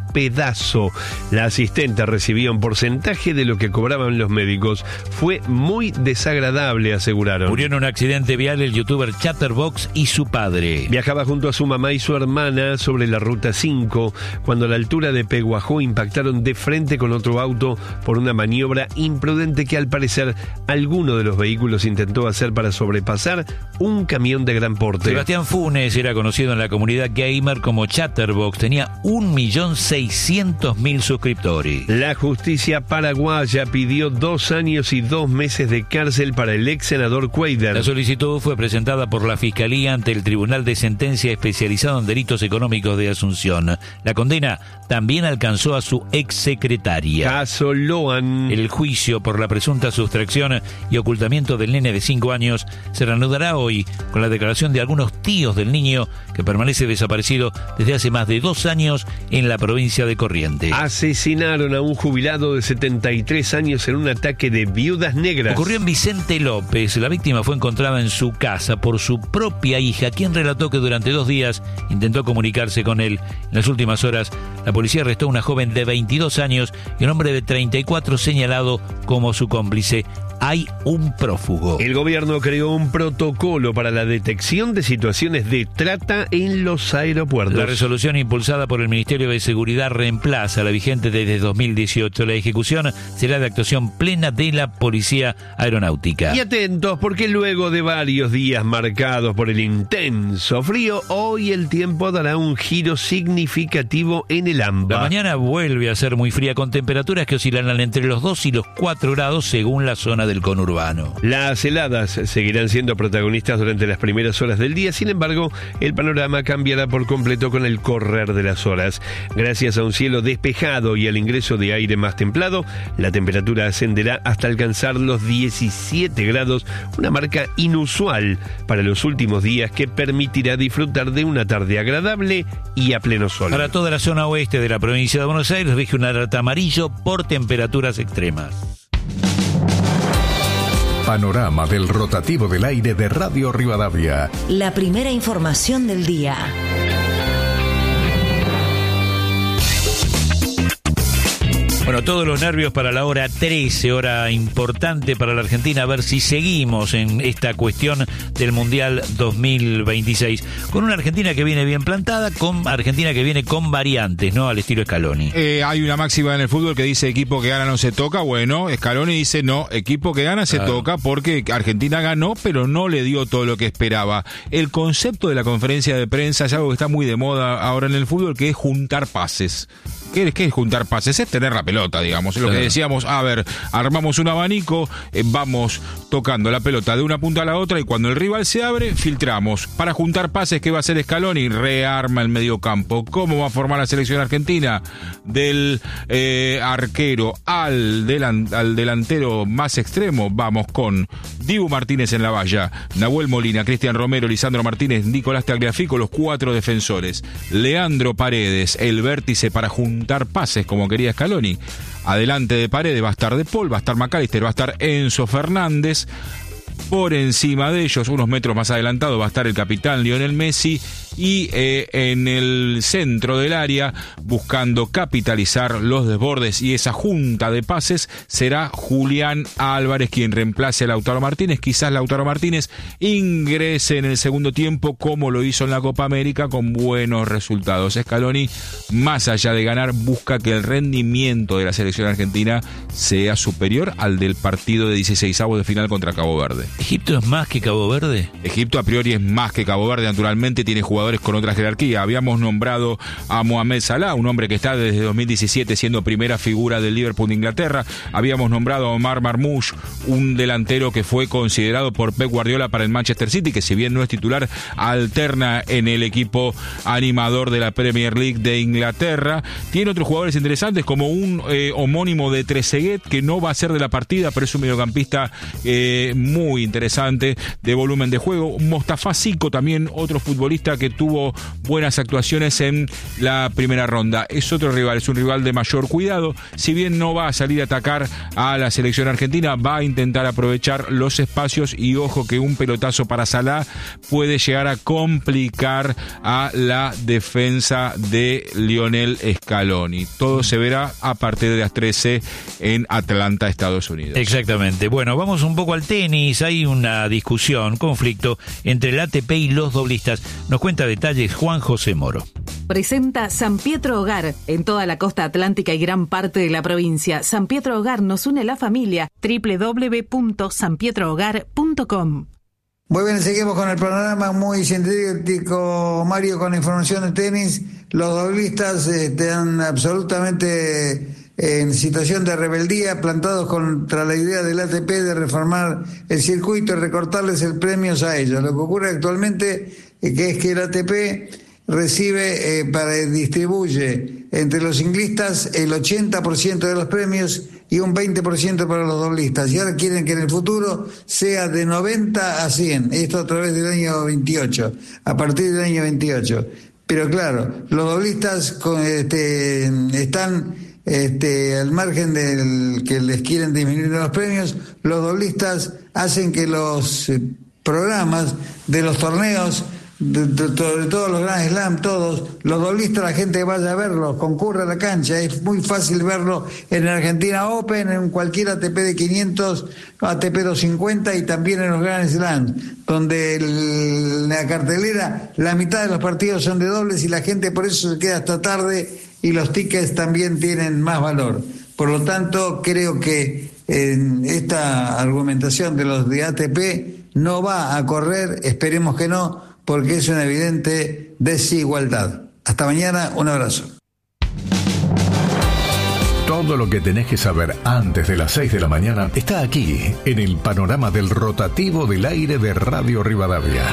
codazo. La asistente recibía un porcentaje de lo que cobraban los médicos. Fue muy desagradable, aseguraron. Murió en un accidente vial el youtuber Chatterbox y su padre. Viajaba junto a su mamá y su hermana sobre la ruta cinco, cuando a la altura de Peguajó impactaron de frente con otro auto por una maniobra imprudente que al parecer alguno de los vehículos intentó hacer para sobrepasar un camión de gran porte. Sebastián Funes era conocido en la comunidad gamer como Chatterbox. Tenía un millón seiscientos mil suscriptores. La justicia paraguaya pidió dos años y dos meses de cárcel para el ex senador Cuader. La solicitud fue presentada por la Fiscalía ante el Tribunal de Sentencia Especializado en Delitos Económicos de Asunción. La condena también alcanzó a su ex secretaria. Caso Loan. El juicio por la presunta sustracción y ocultamiento del nene de cinco años se reanudará hoy con la declaración de algunos tíos del niño que permanece desaparecido desde hace más de dos años en la provincia de Corrientes. Asesinaron a un jubilado de setenta y tres años en un ataque de viudas negras. Ocurrió en Vicente López. La víctima fue encontrada en su casa por su propia hija, quien relató que durante dos días intentó comunicarse con él. En las últimas horas, la policía arrestó a una joven de veintidós años y un hombre de treinta y cuatro señalado como su cómplice. Hay un prófugo. El gobierno creó un protocolo para la detección de situaciones de trata en los aeropuertos. La resolución impulsada por el Ministerio de Seguridad reemplaza la vigente desde dos mil dieciocho. La ejecución será de actuación plena de la Policía Aeronáutica. Y atentos, porque luego de varios días marcados por el intenso frío, hoy el tiempo dará un giro significativo en el AMBA. La mañana vuelve a ser muy fría, con temperaturas que oscilarán entre los dos y los cuatro grados según la zona del conurbano. Las heladas seguirán siendo protagonistas durante las primeras horas del día. Sin embargo, el panorama cambiará por completo con el correr de las horas. Gracias a un cielo despejado y al ingreso de aire más templado, la temperatura ascenderá hasta alcanzar los diecisiete grados, una marca inusual para los últimos días que permitirá disfrutar de una tarde agradable y a pleno sol. Para toda la zona oeste de la provincia de Buenos Aires rige una alerta amarillo por temperaturas extremas. Panorama del rotativo del aire de Radio Rivadavia. La primera información del día. Bueno, todos los nervios para la hora trece, hora importante para la Argentina, a ver si seguimos en esta cuestión del Mundial dos mil veintiséis. Con una Argentina que viene bien plantada, con Argentina que viene con variantes, ¿no? Al estilo Scaloni. Eh, hay una máxima en el fútbol que dice equipo que gana no se toca. Bueno, Scaloni dice no, equipo que gana se claro. toca, porque Argentina ganó, pero no le dio todo lo que esperaba. El concepto de la conferencia de prensa es algo que está muy de moda ahora en el fútbol, que es juntar pases. ¿Qué es, qué es juntar pases? Es tener la pelota, digamos. Lo que decíamos, a ver, armamos un abanico, eh, vamos tocando la pelota de una punta a la otra y cuando el rival se abre, filtramos. Para juntar pases, ¿qué va a hacer Scaloni? Rearma el mediocampo. ¿Cómo va a formar la selección argentina? Del eh, arquero al, delan, al delantero más extremo, vamos con Dibu Martínez en la valla, Nahuel Molina, Cristian Romero, Lisandro Martínez, Nicolás Tagliafico, los cuatro defensores. Leandro Paredes, el vértice para juntar pases, como quería Scaloni. Adelante de Paredes va a estar De Paul, va a estar McAllister, va a estar Enzo Fernández. Por encima de ellos, unos metros más adelantado, va a estar el capitán Lionel Messi. Y eh, en el centro del área, buscando capitalizar los desbordes y esa junta de pases, será Julián Álvarez quien reemplace a Lautaro Martínez. Quizás Lautaro Martínez ingrese en el segundo tiempo como lo hizo en la Copa América con buenos resultados. Scaloni, más allá de ganar, busca que el rendimiento de la selección argentina sea superior al del partido de dieciseisavos de final contra Cabo Verde. ¿Egipto es más que Cabo Verde? Egipto a priori es más que Cabo Verde, naturalmente tiene jugadores con otra jerarquía. Habíamos nombrado a Mohamed Salah, un hombre que está desde dos mil diecisiete siendo primera figura del Liverpool de Inglaterra. Habíamos nombrado a Omar Marmoush, un delantero que fue considerado por Pep Guardiola para el Manchester City, que si bien no es titular, alterna en el equipo animador de la Premier League de Inglaterra. Tiene otros jugadores interesantes, como un eh, homónimo de Trezeguet, que no va a ser de la partida, pero es un mediocampista eh, muy muy interesante de volumen de juego. Mostafa Zico también, otro futbolista que tuvo buenas actuaciones en la primera ronda. Es otro rival, es un rival de mayor cuidado. Si bien no va a salir a atacar a la selección argentina, va a intentar aprovechar los espacios y ojo que un pelotazo para Salah puede llegar a complicar a la defensa de Lionel Scaloni. Todo se verá a partir de las trece en Atlanta, Estados Unidos. Exactamente. Bueno, vamos un poco al tenis. Hay una discusión, conflicto entre el A T P y los doblistas. Nos cuenta detalles Juan José Moro. Presenta San Pietro Hogar en toda la costa atlántica y gran parte de la provincia. San Pietro Hogar nos une la familia. doble u doble u doble u punto san pietro hogar punto com. Muy bien, seguimos con el panorama muy sintético, Mario, con la información de tenis. Los doblistas están absolutamente en situación de rebeldía, plantados contra la idea del A T P de reformar el circuito y recortarles el premio a ellos. Lo que ocurre actualmente es que, es que el A T P recibe, eh, para distribuye entre los singlistas el ochenta por ciento de los premios y un veinte por ciento para los doblistas. Y ahora quieren que en el futuro sea de noventa a cien, esto a través del año veintiocho, a partir del año veintiocho. Pero claro, los doblistas con, este, están este, al margen del que les quieren disminuir los premios. Los doblistas hacen que los eh, programas de los torneos, de, de, de, de todos los Grand Slam, todos, los doblistas, la gente vaya a verlos, concurre a la cancha. Es muy fácil verlo en el Argentina Open, en cualquier A T P de quinientos, A T P doscientos cincuenta y también en los Grand Slam, donde el, la cartelera, la mitad de los partidos son de dobles y la gente por eso se queda hasta tarde y los tickets también tienen más valor. Por lo tanto, creo que en esta argumentación de los de A T P no va a correr, esperemos que no, porque es una evidente desigualdad. Hasta mañana, un abrazo. Todo lo que tenés que saber antes de las seis de la mañana está aquí, en el panorama del rotativo del aire de Radio Rivadavia.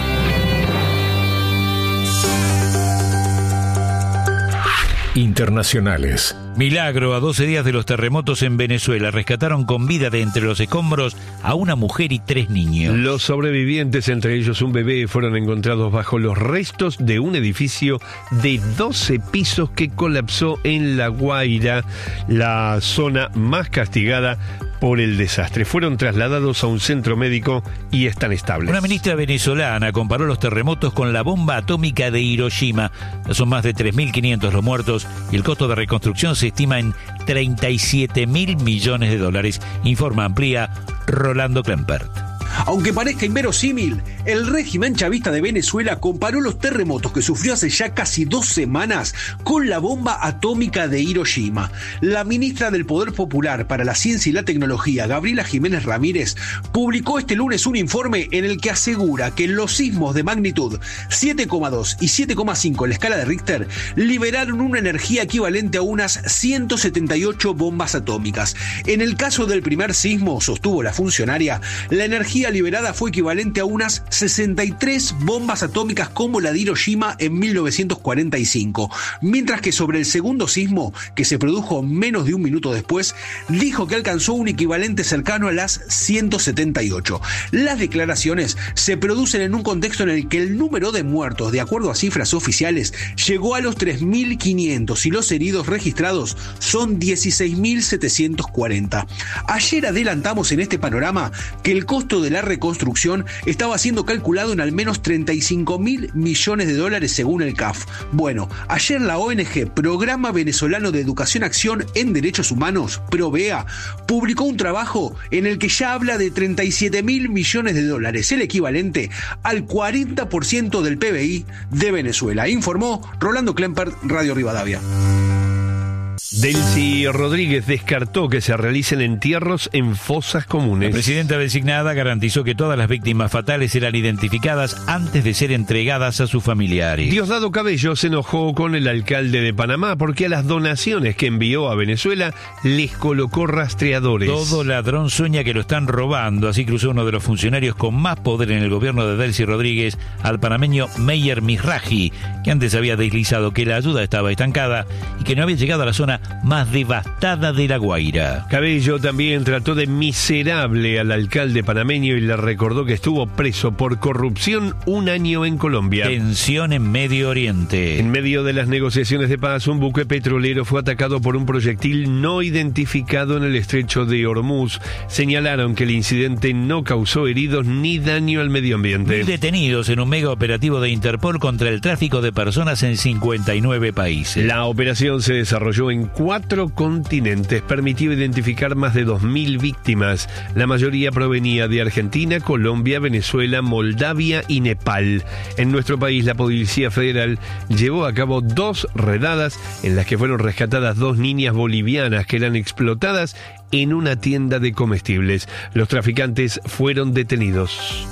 Internacionales. Milagro, a doce días de los terremotos en Venezuela, rescataron con vida de entre los escombros a una mujer y tres niños. Los sobrevivientes, entre ellos un bebé, fueron encontrados bajo los restos de un edificio de doce pisos que colapsó en La Guaira, la zona más castigada por el desastre. Fueron trasladados a un centro médico y están estables. Una ministra venezolana comparó los terremotos con la bomba atómica de Hiroshima. Son más de tres mil quinientos los muertos y el costo de reconstrucción se estima en treinta y siete mil millones de dólares. Informa, amplía Rolando Klempert. Aunque parezca inverosímil, el régimen chavista de Venezuela comparó los terremotos que sufrió hace ya casi dos semanas con la bomba atómica de Hiroshima. La ministra del Poder Popular para la Ciencia y la Tecnología, Gabriela Jiménez Ramírez, publicó este lunes un informe en el que asegura que los sismos de magnitud siete coma dos y siete coma cinco en la escala de Richter liberaron una energía equivalente a unas ciento setenta y ocho bombas atómicas. En el caso del primer sismo, sostuvo la funcionaria, la energía liberada fue equivalente a unas sesenta y tres bombas atómicas como la de Hiroshima en mil novecientos cuarenta y cinco, mientras que sobre el segundo sismo, que se produjo menos de un minuto después, dijo que alcanzó un equivalente cercano a las ciento setenta y ocho. Las declaraciones se producen en un contexto en el que el número de muertos, de acuerdo a cifras oficiales, llegó a los tres mil quinientos y los heridos registrados son dieciséis mil setecientos cuarenta. Ayer adelantamos en este panorama que el costo de la reconstrucción estaba siendo calculado en al menos treinta y cinco mil millones de dólares según el C A F. Bueno, ayer la O N G Programa Venezolano de Educación Acción en Derechos Humanos, PROVEA, publicó un trabajo en el que ya habla de treinta y siete mil millones de dólares, el equivalente al cuarenta por ciento del P B I de Venezuela, informó Rolando Klempert, Radio Rivadavia. Delcy Rodríguez descartó que se realicen entierros en fosas comunes. La presidenta designada garantizó que todas las víctimas fatales eran identificadas antes de ser entregadas a sus familiares. Diosdado Cabello se enojó con el alcalde de Panamá porque a las donaciones que envió a Venezuela les colocó rastreadores. Todo ladrón sueña que lo están robando, así cruzó uno de los funcionarios con más poder en el gobierno de Delcy Rodríguez al panameño Meyer Misraji, que antes había deslizado que la ayuda estaba estancada y que no había llegado a la zona zona más devastada de La Guaira. Cabello también trató de miserable al alcalde panameño y le recordó que estuvo preso por corrupción un año en Colombia. Tensión en Medio Oriente. En medio de las negociaciones de paz, un buque petrolero fue atacado por un proyectil no identificado en el estrecho de Hormuz. Señalaron que el incidente no causó heridos ni daño al medio ambiente. Mil detenidos en un mega operativo de Interpol contra el tráfico de personas en cincuenta y nueve países. La operación se desarrolló en cuatro continentes, permitió identificar más de dos mil víctimas. La mayoría provenía de Argentina, Colombia, Venezuela, Moldavia y Nepal. En nuestro país, la Policía Federal llevó a cabo dos redadas en las que fueron rescatadas dos niñas bolivianas que eran explotadas en una tienda de comestibles. Los traficantes fueron detenidos.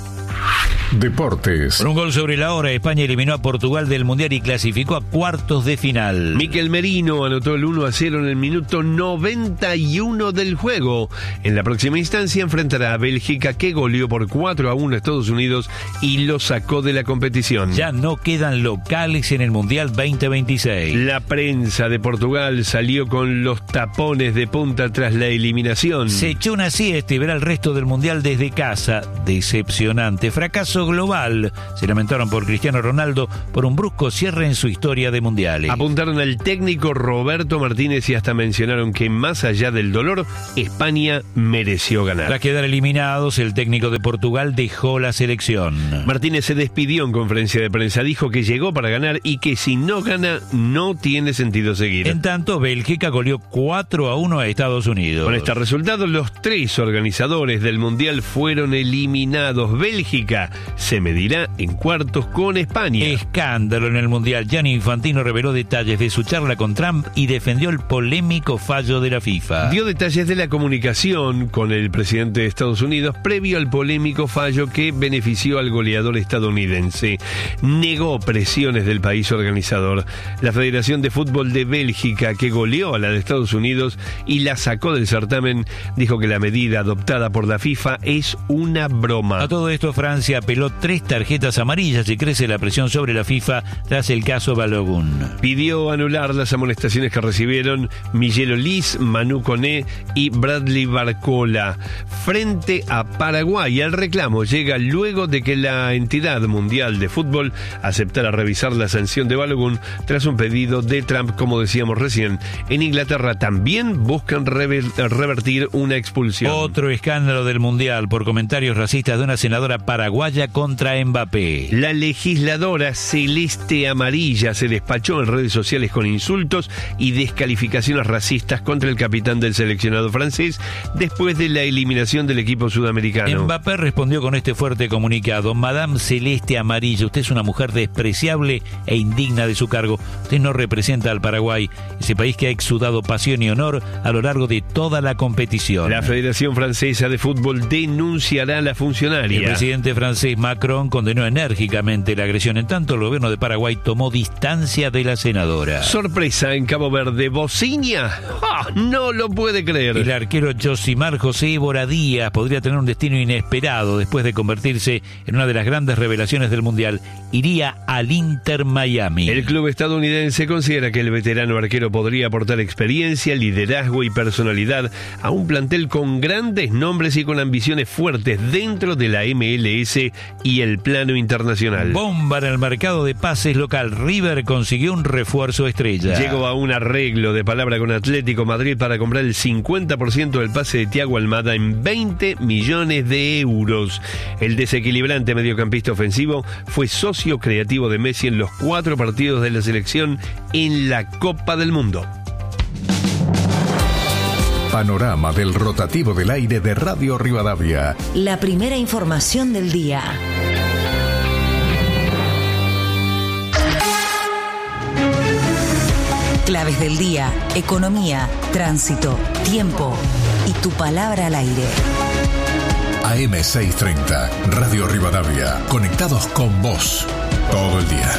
Deportes. Por un gol sobre la hora, España eliminó a Portugal del Mundial y clasificó a cuartos de final. Mikel Merino anotó el uno a cero en el minuto noventa y uno del juego. En la próxima instancia enfrentará a Bélgica, que goleó por cuatro a uno a Estados Unidos y lo sacó de la competición. Ya no quedan locales en el Mundial veinte veintiséis. La prensa de Portugal salió con los tapones de punta tras la eliminación. Se echó una siesta y verá el resto del Mundial desde casa. Decepcionante fracaso global. Se lamentaron por Cristiano Ronaldo por un brusco cierre en su historia de mundiales. Apuntaron al técnico Roberto Martínez y hasta mencionaron que más allá del dolor, España mereció ganar. Tras quedar eliminados, el técnico de Portugal dejó la selección. Martínez se despidió en conferencia de prensa, dijo que llegó para ganar y que si no gana, no tiene sentido seguir. En tanto, Bélgica goleó cuatro a uno a Estados Unidos. Con este resultado, los tres organizadores del mundial fueron eliminados. Bélgica se medirá en cuartos con España. Escándalo en el Mundial. Gianni Infantino reveló detalles de su charla con Trump y defendió el polémico fallo de la FIFA. Dio detalles de la comunicación con el presidente de Estados Unidos previo al polémico fallo que benefició al goleador estadounidense. Negó presiones del país organizador. La Federación de Fútbol de Bélgica, que goleó a la de Estados Unidos y la sacó del certamen, dijo que la medida adoptada por la FIFA es una broma. A todo esto, Francia apeló tres tarjetas amarillas y crece la presión sobre la FIFA tras el caso Balogun. Pidió anular las amonestaciones que recibieron Miguel Olís, Manu Koné y Bradley Barcola frente a Paraguay. El reclamo llega luego de que la entidad mundial de fútbol aceptara revisar la sanción de Balogun tras un pedido de Trump, como decíamos recién. En Inglaterra también buscan rever- revertir una expulsión. Otro escándalo del Mundial por comentarios racistas de una senadora paraguaya contra Mbappé. La legisladora celeste amarilla se despachó en redes sociales con insultos y descalificaciones racistas contra el capitán del seleccionado francés después de la eliminación del equipo sudamericano. Mbappé respondió con este fuerte comunicado: Madame Celeste Amarilla, usted es una mujer despreciable e indigna de su cargo. Usted no representa al Paraguay, ese país que ha exudado pasión y honor a lo largo de toda la competición. La Federación Francesa de Fútbol denunciará a la funcionaria. El presidente francés Macron condenó enérgicamente la agresión. En tanto, el gobierno de Paraguay tomó distancia de la senadora. Sorpresa en Cabo Verde. ¿Bociña? ¡Oh, no lo puede creer! El arquero Josimar José Évora Díaz podría tener un destino inesperado después de convertirse en una de las grandes revelaciones del Mundial. Iría al Inter Miami. El club estadounidense considera que el veterano arquero podría aportar experiencia, liderazgo y personalidad a un plantel con grandes nombres y con ambiciones fuertes dentro de la M L S y el plano internacional. Bomba en el mercado de pases local. River consiguió un refuerzo estrella. Llegó a un arreglo de palabra con Atlético Madrid para comprar el cincuenta por ciento del pase de Thiago Almada en veinte millones de euros. El desequilibrante mediocampista ofensivo fue socio creativo de Messi en los cuatro partidos de la selección en la Copa del Mundo. Panorama del rotativo del aire de Radio Rivadavia. La primera información del día. Claves del día, economía, tránsito, tiempo y tu palabra al aire. A M seiscientos treinta, Radio Rivadavia. Conectados con vos todo el día.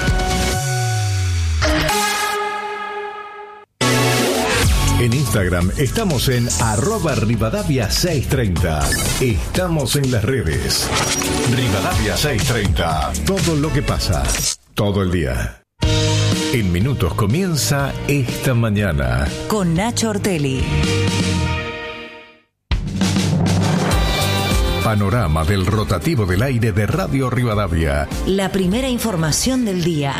En Instagram estamos en arroba Rivadavia seiscientos treinta. Estamos en las redes. Rivadavia seiscientos treinta. Todo lo que pasa, todo el día. En minutos comienza Esta Mañana. Con Nacho Ortelli. Panorama del rotativo del aire de Radio Rivadavia. La primera información del día.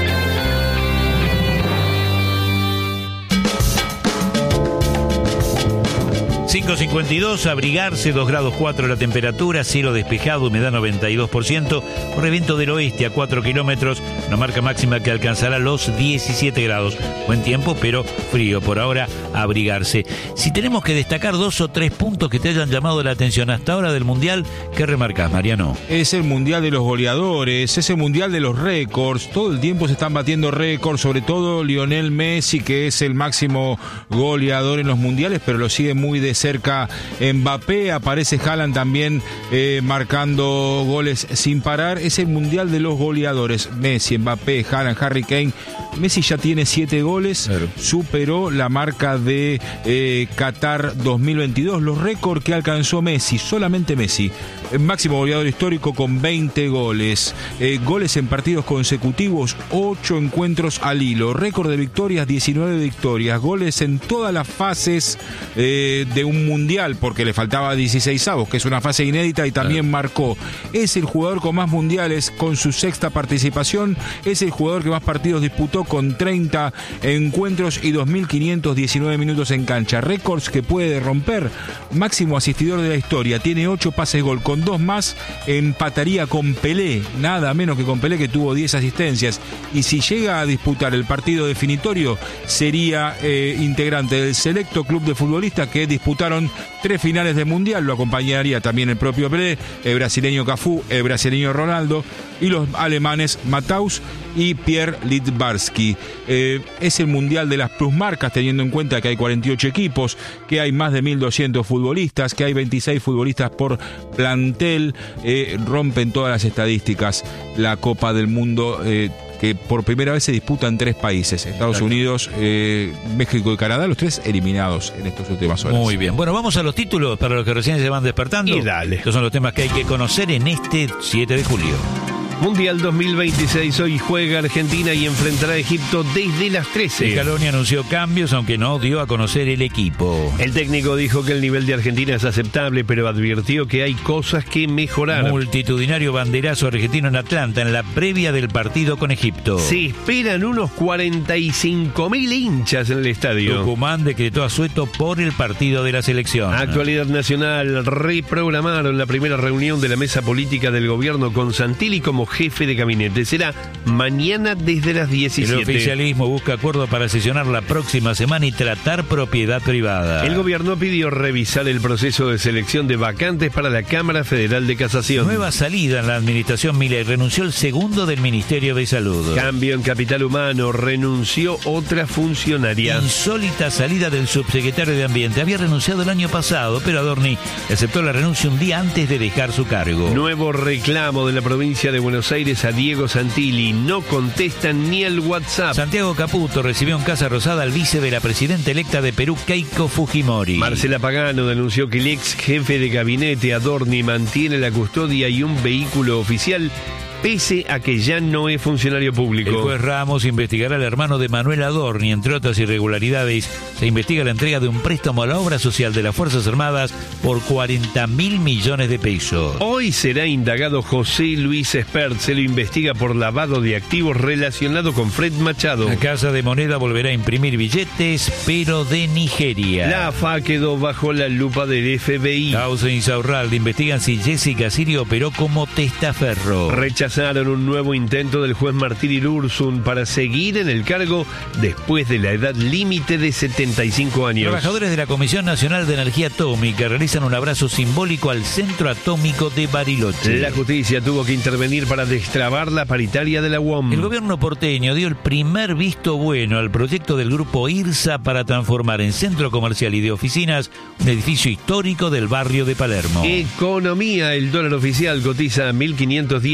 cinco cincuenta y dos, abrigarse, dos grados cuatro la temperatura, cielo despejado, humedad noventa y dos por ciento, corre viento del oeste a cuatro kilómetros, una marca máxima que alcanzará los diecisiete grados. Buen tiempo, pero frío. Por ahora, abrigarse. Si tenemos que destacar dos o tres puntos que te hayan llamado la atención hasta ahora del Mundial, ¿qué remarcás, Mariano? Es el Mundial de los goleadores, es el Mundial de los récords, todo el tiempo se están batiendo récords, sobre todo Lionel Messi, que es el máximo goleador en los mundiales, pero lo sigue muy de cerca Mbappé, aparece Haaland también eh, marcando goles sin parar. Es el Mundial de los goleadores, Messi, Mbappé, Haaland, Harry Kane. Messi ya tiene siete goles, claro. Superó la marca de eh, Qatar dos mil veintidós, los récords que alcanzó Messi, solamente Messi, el máximo goleador histórico con veinte goles, eh, goles en partidos consecutivos, ocho encuentros al hilo, récord de victorias, diecinueve victorias, goles en todas las fases eh, de un mundial, porque le faltaba dieciséis avos, que es una fase inédita, y también claro. Marcó. Es el jugador con más mundiales con su sexta participación, es el jugador que más partidos disputó con treinta encuentros y dos mil quinientos diecinueve minutos en cancha, récords que puede romper. Máximo asistidor de la historia, tiene ocho pases gol, con dos más empataría con Pelé, nada menos que con Pelé, que tuvo diez asistencias, y si llega a disputar el partido definitorio sería eh, integrante del selecto club de futbolistas que disputaron tres finales de mundial. Lo acompañaría también el propio Pelé, el brasileño Cafú, el brasileño Ronaldo y los alemanes Matthaus y Pierre Littbarski. Eh, es el mundial de las plusmarcas, teniendo en cuenta que hay cuarenta y ocho equipos, que hay más de mil doscientos futbolistas, que hay veintiséis futbolistas por plantel. Eh, rompen todas las estadísticas la Copa del Mundo, eh, que por primera vez se disputa en tres países, Estados Exacto. Unidos, eh, México y Canadá, los tres eliminados en estas últimas horas. Muy bien, bueno, vamos a los títulos para los que recién se van despertando. Y dale. Estos son los temas que hay que conocer en este siete de julio. Mundial dos mil veintiséis, hoy juega Argentina y enfrentará a Egipto desde las trece. Scaloni anunció cambios, aunque no dio a conocer el equipo. El técnico dijo que el nivel de Argentina es aceptable, pero advirtió que hay cosas que mejorar. Multitudinario banderazo argentino en Atlanta en la previa del partido con Egipto. Se esperan unos cuarenta y cinco mil hinchas en el estadio. Tucumán decretó asueto por el partido de la selección. Actualidad nacional, reprogramaron la primera reunión de la mesa política del gobierno con Santilli como jefe de gabinete. Será mañana desde las diecisiete. El oficialismo busca acuerdo para sesionar la próxima semana y tratar propiedad privada. El gobierno pidió revisar el proceso de selección de vacantes para la Cámara Federal de Casación. Nueva salida en la administración Milei. Renunció el segundo del Ministerio de Salud. Cambio en capital humano. Renunció otra funcionaria. Insólita salida del subsecretario de Ambiente. Había renunciado el año pasado, pero Adorni aceptó la renuncia un día antes de dejar su cargo. Nuevo reclamo de la provincia de Buenos Aires a Diego Santilli. No contestan ni el WhatsApp. Santiago Caputo recibió en Casa Rosada al vice de la presidenta electa de Perú, Keiko Fujimori. Marcela Pagano denunció que el ex jefe de gabinete Adorni mantiene la custodia y un vehículo oficial, pese a que ya no es funcionario público. El juez Ramos investigará al hermano de Manuel Adorni. Entre otras irregularidades, se investiga la entrega de un préstamo a la obra social de las Fuerzas Armadas por cuarenta mil millones de pesos. Hoy será indagado José Luis Espert. Se lo investiga por lavado de activos relacionado con Fred Machado. La Casa de Moneda volverá a imprimir billetes, pero de Nigeria. La A F A quedó bajo la lupa del F B I. Causa Insaurralde investigan si Jessica Sirio operó como testaferro. Rechazaron un nuevo intento del juez Martín Irurzun para seguir en el cargo después de la edad límite de setenta y cinco años. Trabajadores de la Comisión Nacional de Energía Atómica realizan un abrazo simbólico al Centro Atómico de Bariloche. La justicia tuvo que intervenir para destrabar la paritaria de la U O M. El gobierno porteño dio el primer visto bueno al proyecto del grupo IRSA para transformar en centro comercial y de oficinas un edificio histórico del barrio de Palermo. Economía, el dólar oficial cotiza a mil quinientos diez pesos.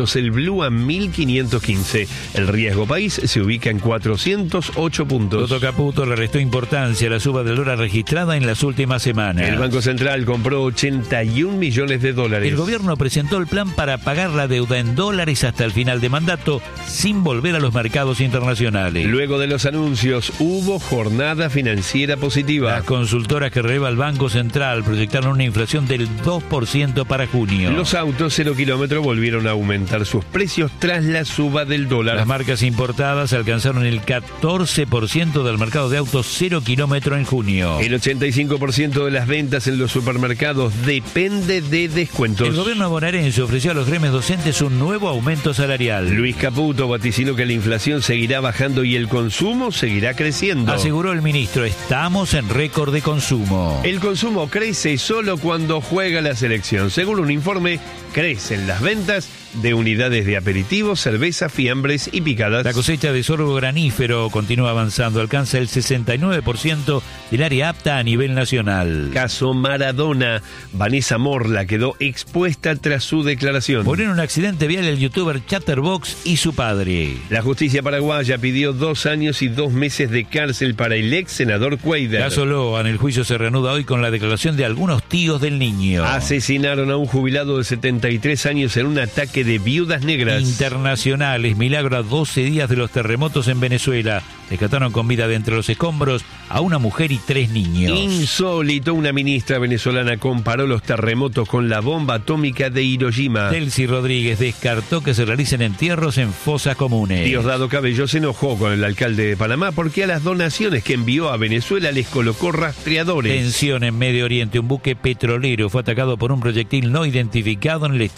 pesos el Blue a mil quinientos quince. El riesgo país se ubica en cuatrocientos ocho puntos. Toto Caputo le restó importancia a la suba del dólar registrada en las últimas semanas. El Banco Central compró ochenta y un millones de dólares. El gobierno presentó el plan para pagar la deuda en dólares hasta el final de mandato sin volver a los mercados internacionales. Luego de los anuncios, hubo jornada financiera positiva. Las consultoras que releva el Banco Central proyectaron una inflación del dos por ciento para junio. Los autos cero kilómetro volvieron a aumentar sus precios tras la suba del dólar. Las marcas importadas alcanzaron el catorce por ciento del mercado de autos cero kilómetro en junio. El ochenta y cinco por ciento de las ventas en los supermercados depende de descuentos. El gobierno bonaerense ofreció a los gremios docentes un nuevo aumento salarial. Luis Caputo vaticinó que la inflación seguirá bajando y el consumo seguirá creciendo. Aseguró el ministro, estamos en récord de consumo. El consumo crece solo cuando juega la selección. Según un informe, crecen las ventas de unidades de aperitivos, cerveza, fiambres y picadas. La cosecha de sorgo granífero continúa avanzando, alcanza el sesenta y nueve por ciento del área apta a nivel nacional. Caso Maradona. Vanessa Morla quedó expuesta tras su declaración. Por un accidente vial el youtuber Chatterbox y su padre. La justicia paraguaya pidió dos años y dos meses de cárcel para el ex senador Cuader. Caso Loan, el juicio se reanuda hoy con la declaración de algunos tíos del niño. Asesinaron a un jubilado de setenta y tres años en un ataque de viudas negras. Internacionales, milagro a doce días de los terremotos en Venezuela. Rescataron con vida de entre los escombros a una mujer y tres niños. Insólito, una ministra venezolana comparó los terremotos con la bomba atómica de Hiroshima. Delcy Rodríguez descartó que se realicen entierros en fosas comunes. Diosdado Cabello se enojó con el alcalde de Panamá porque a las donaciones que envió a Venezuela les colocó rastreadores. Tensión en Medio Oriente. Un buque petrolero fue atacado por un proyectil no identificado en el estado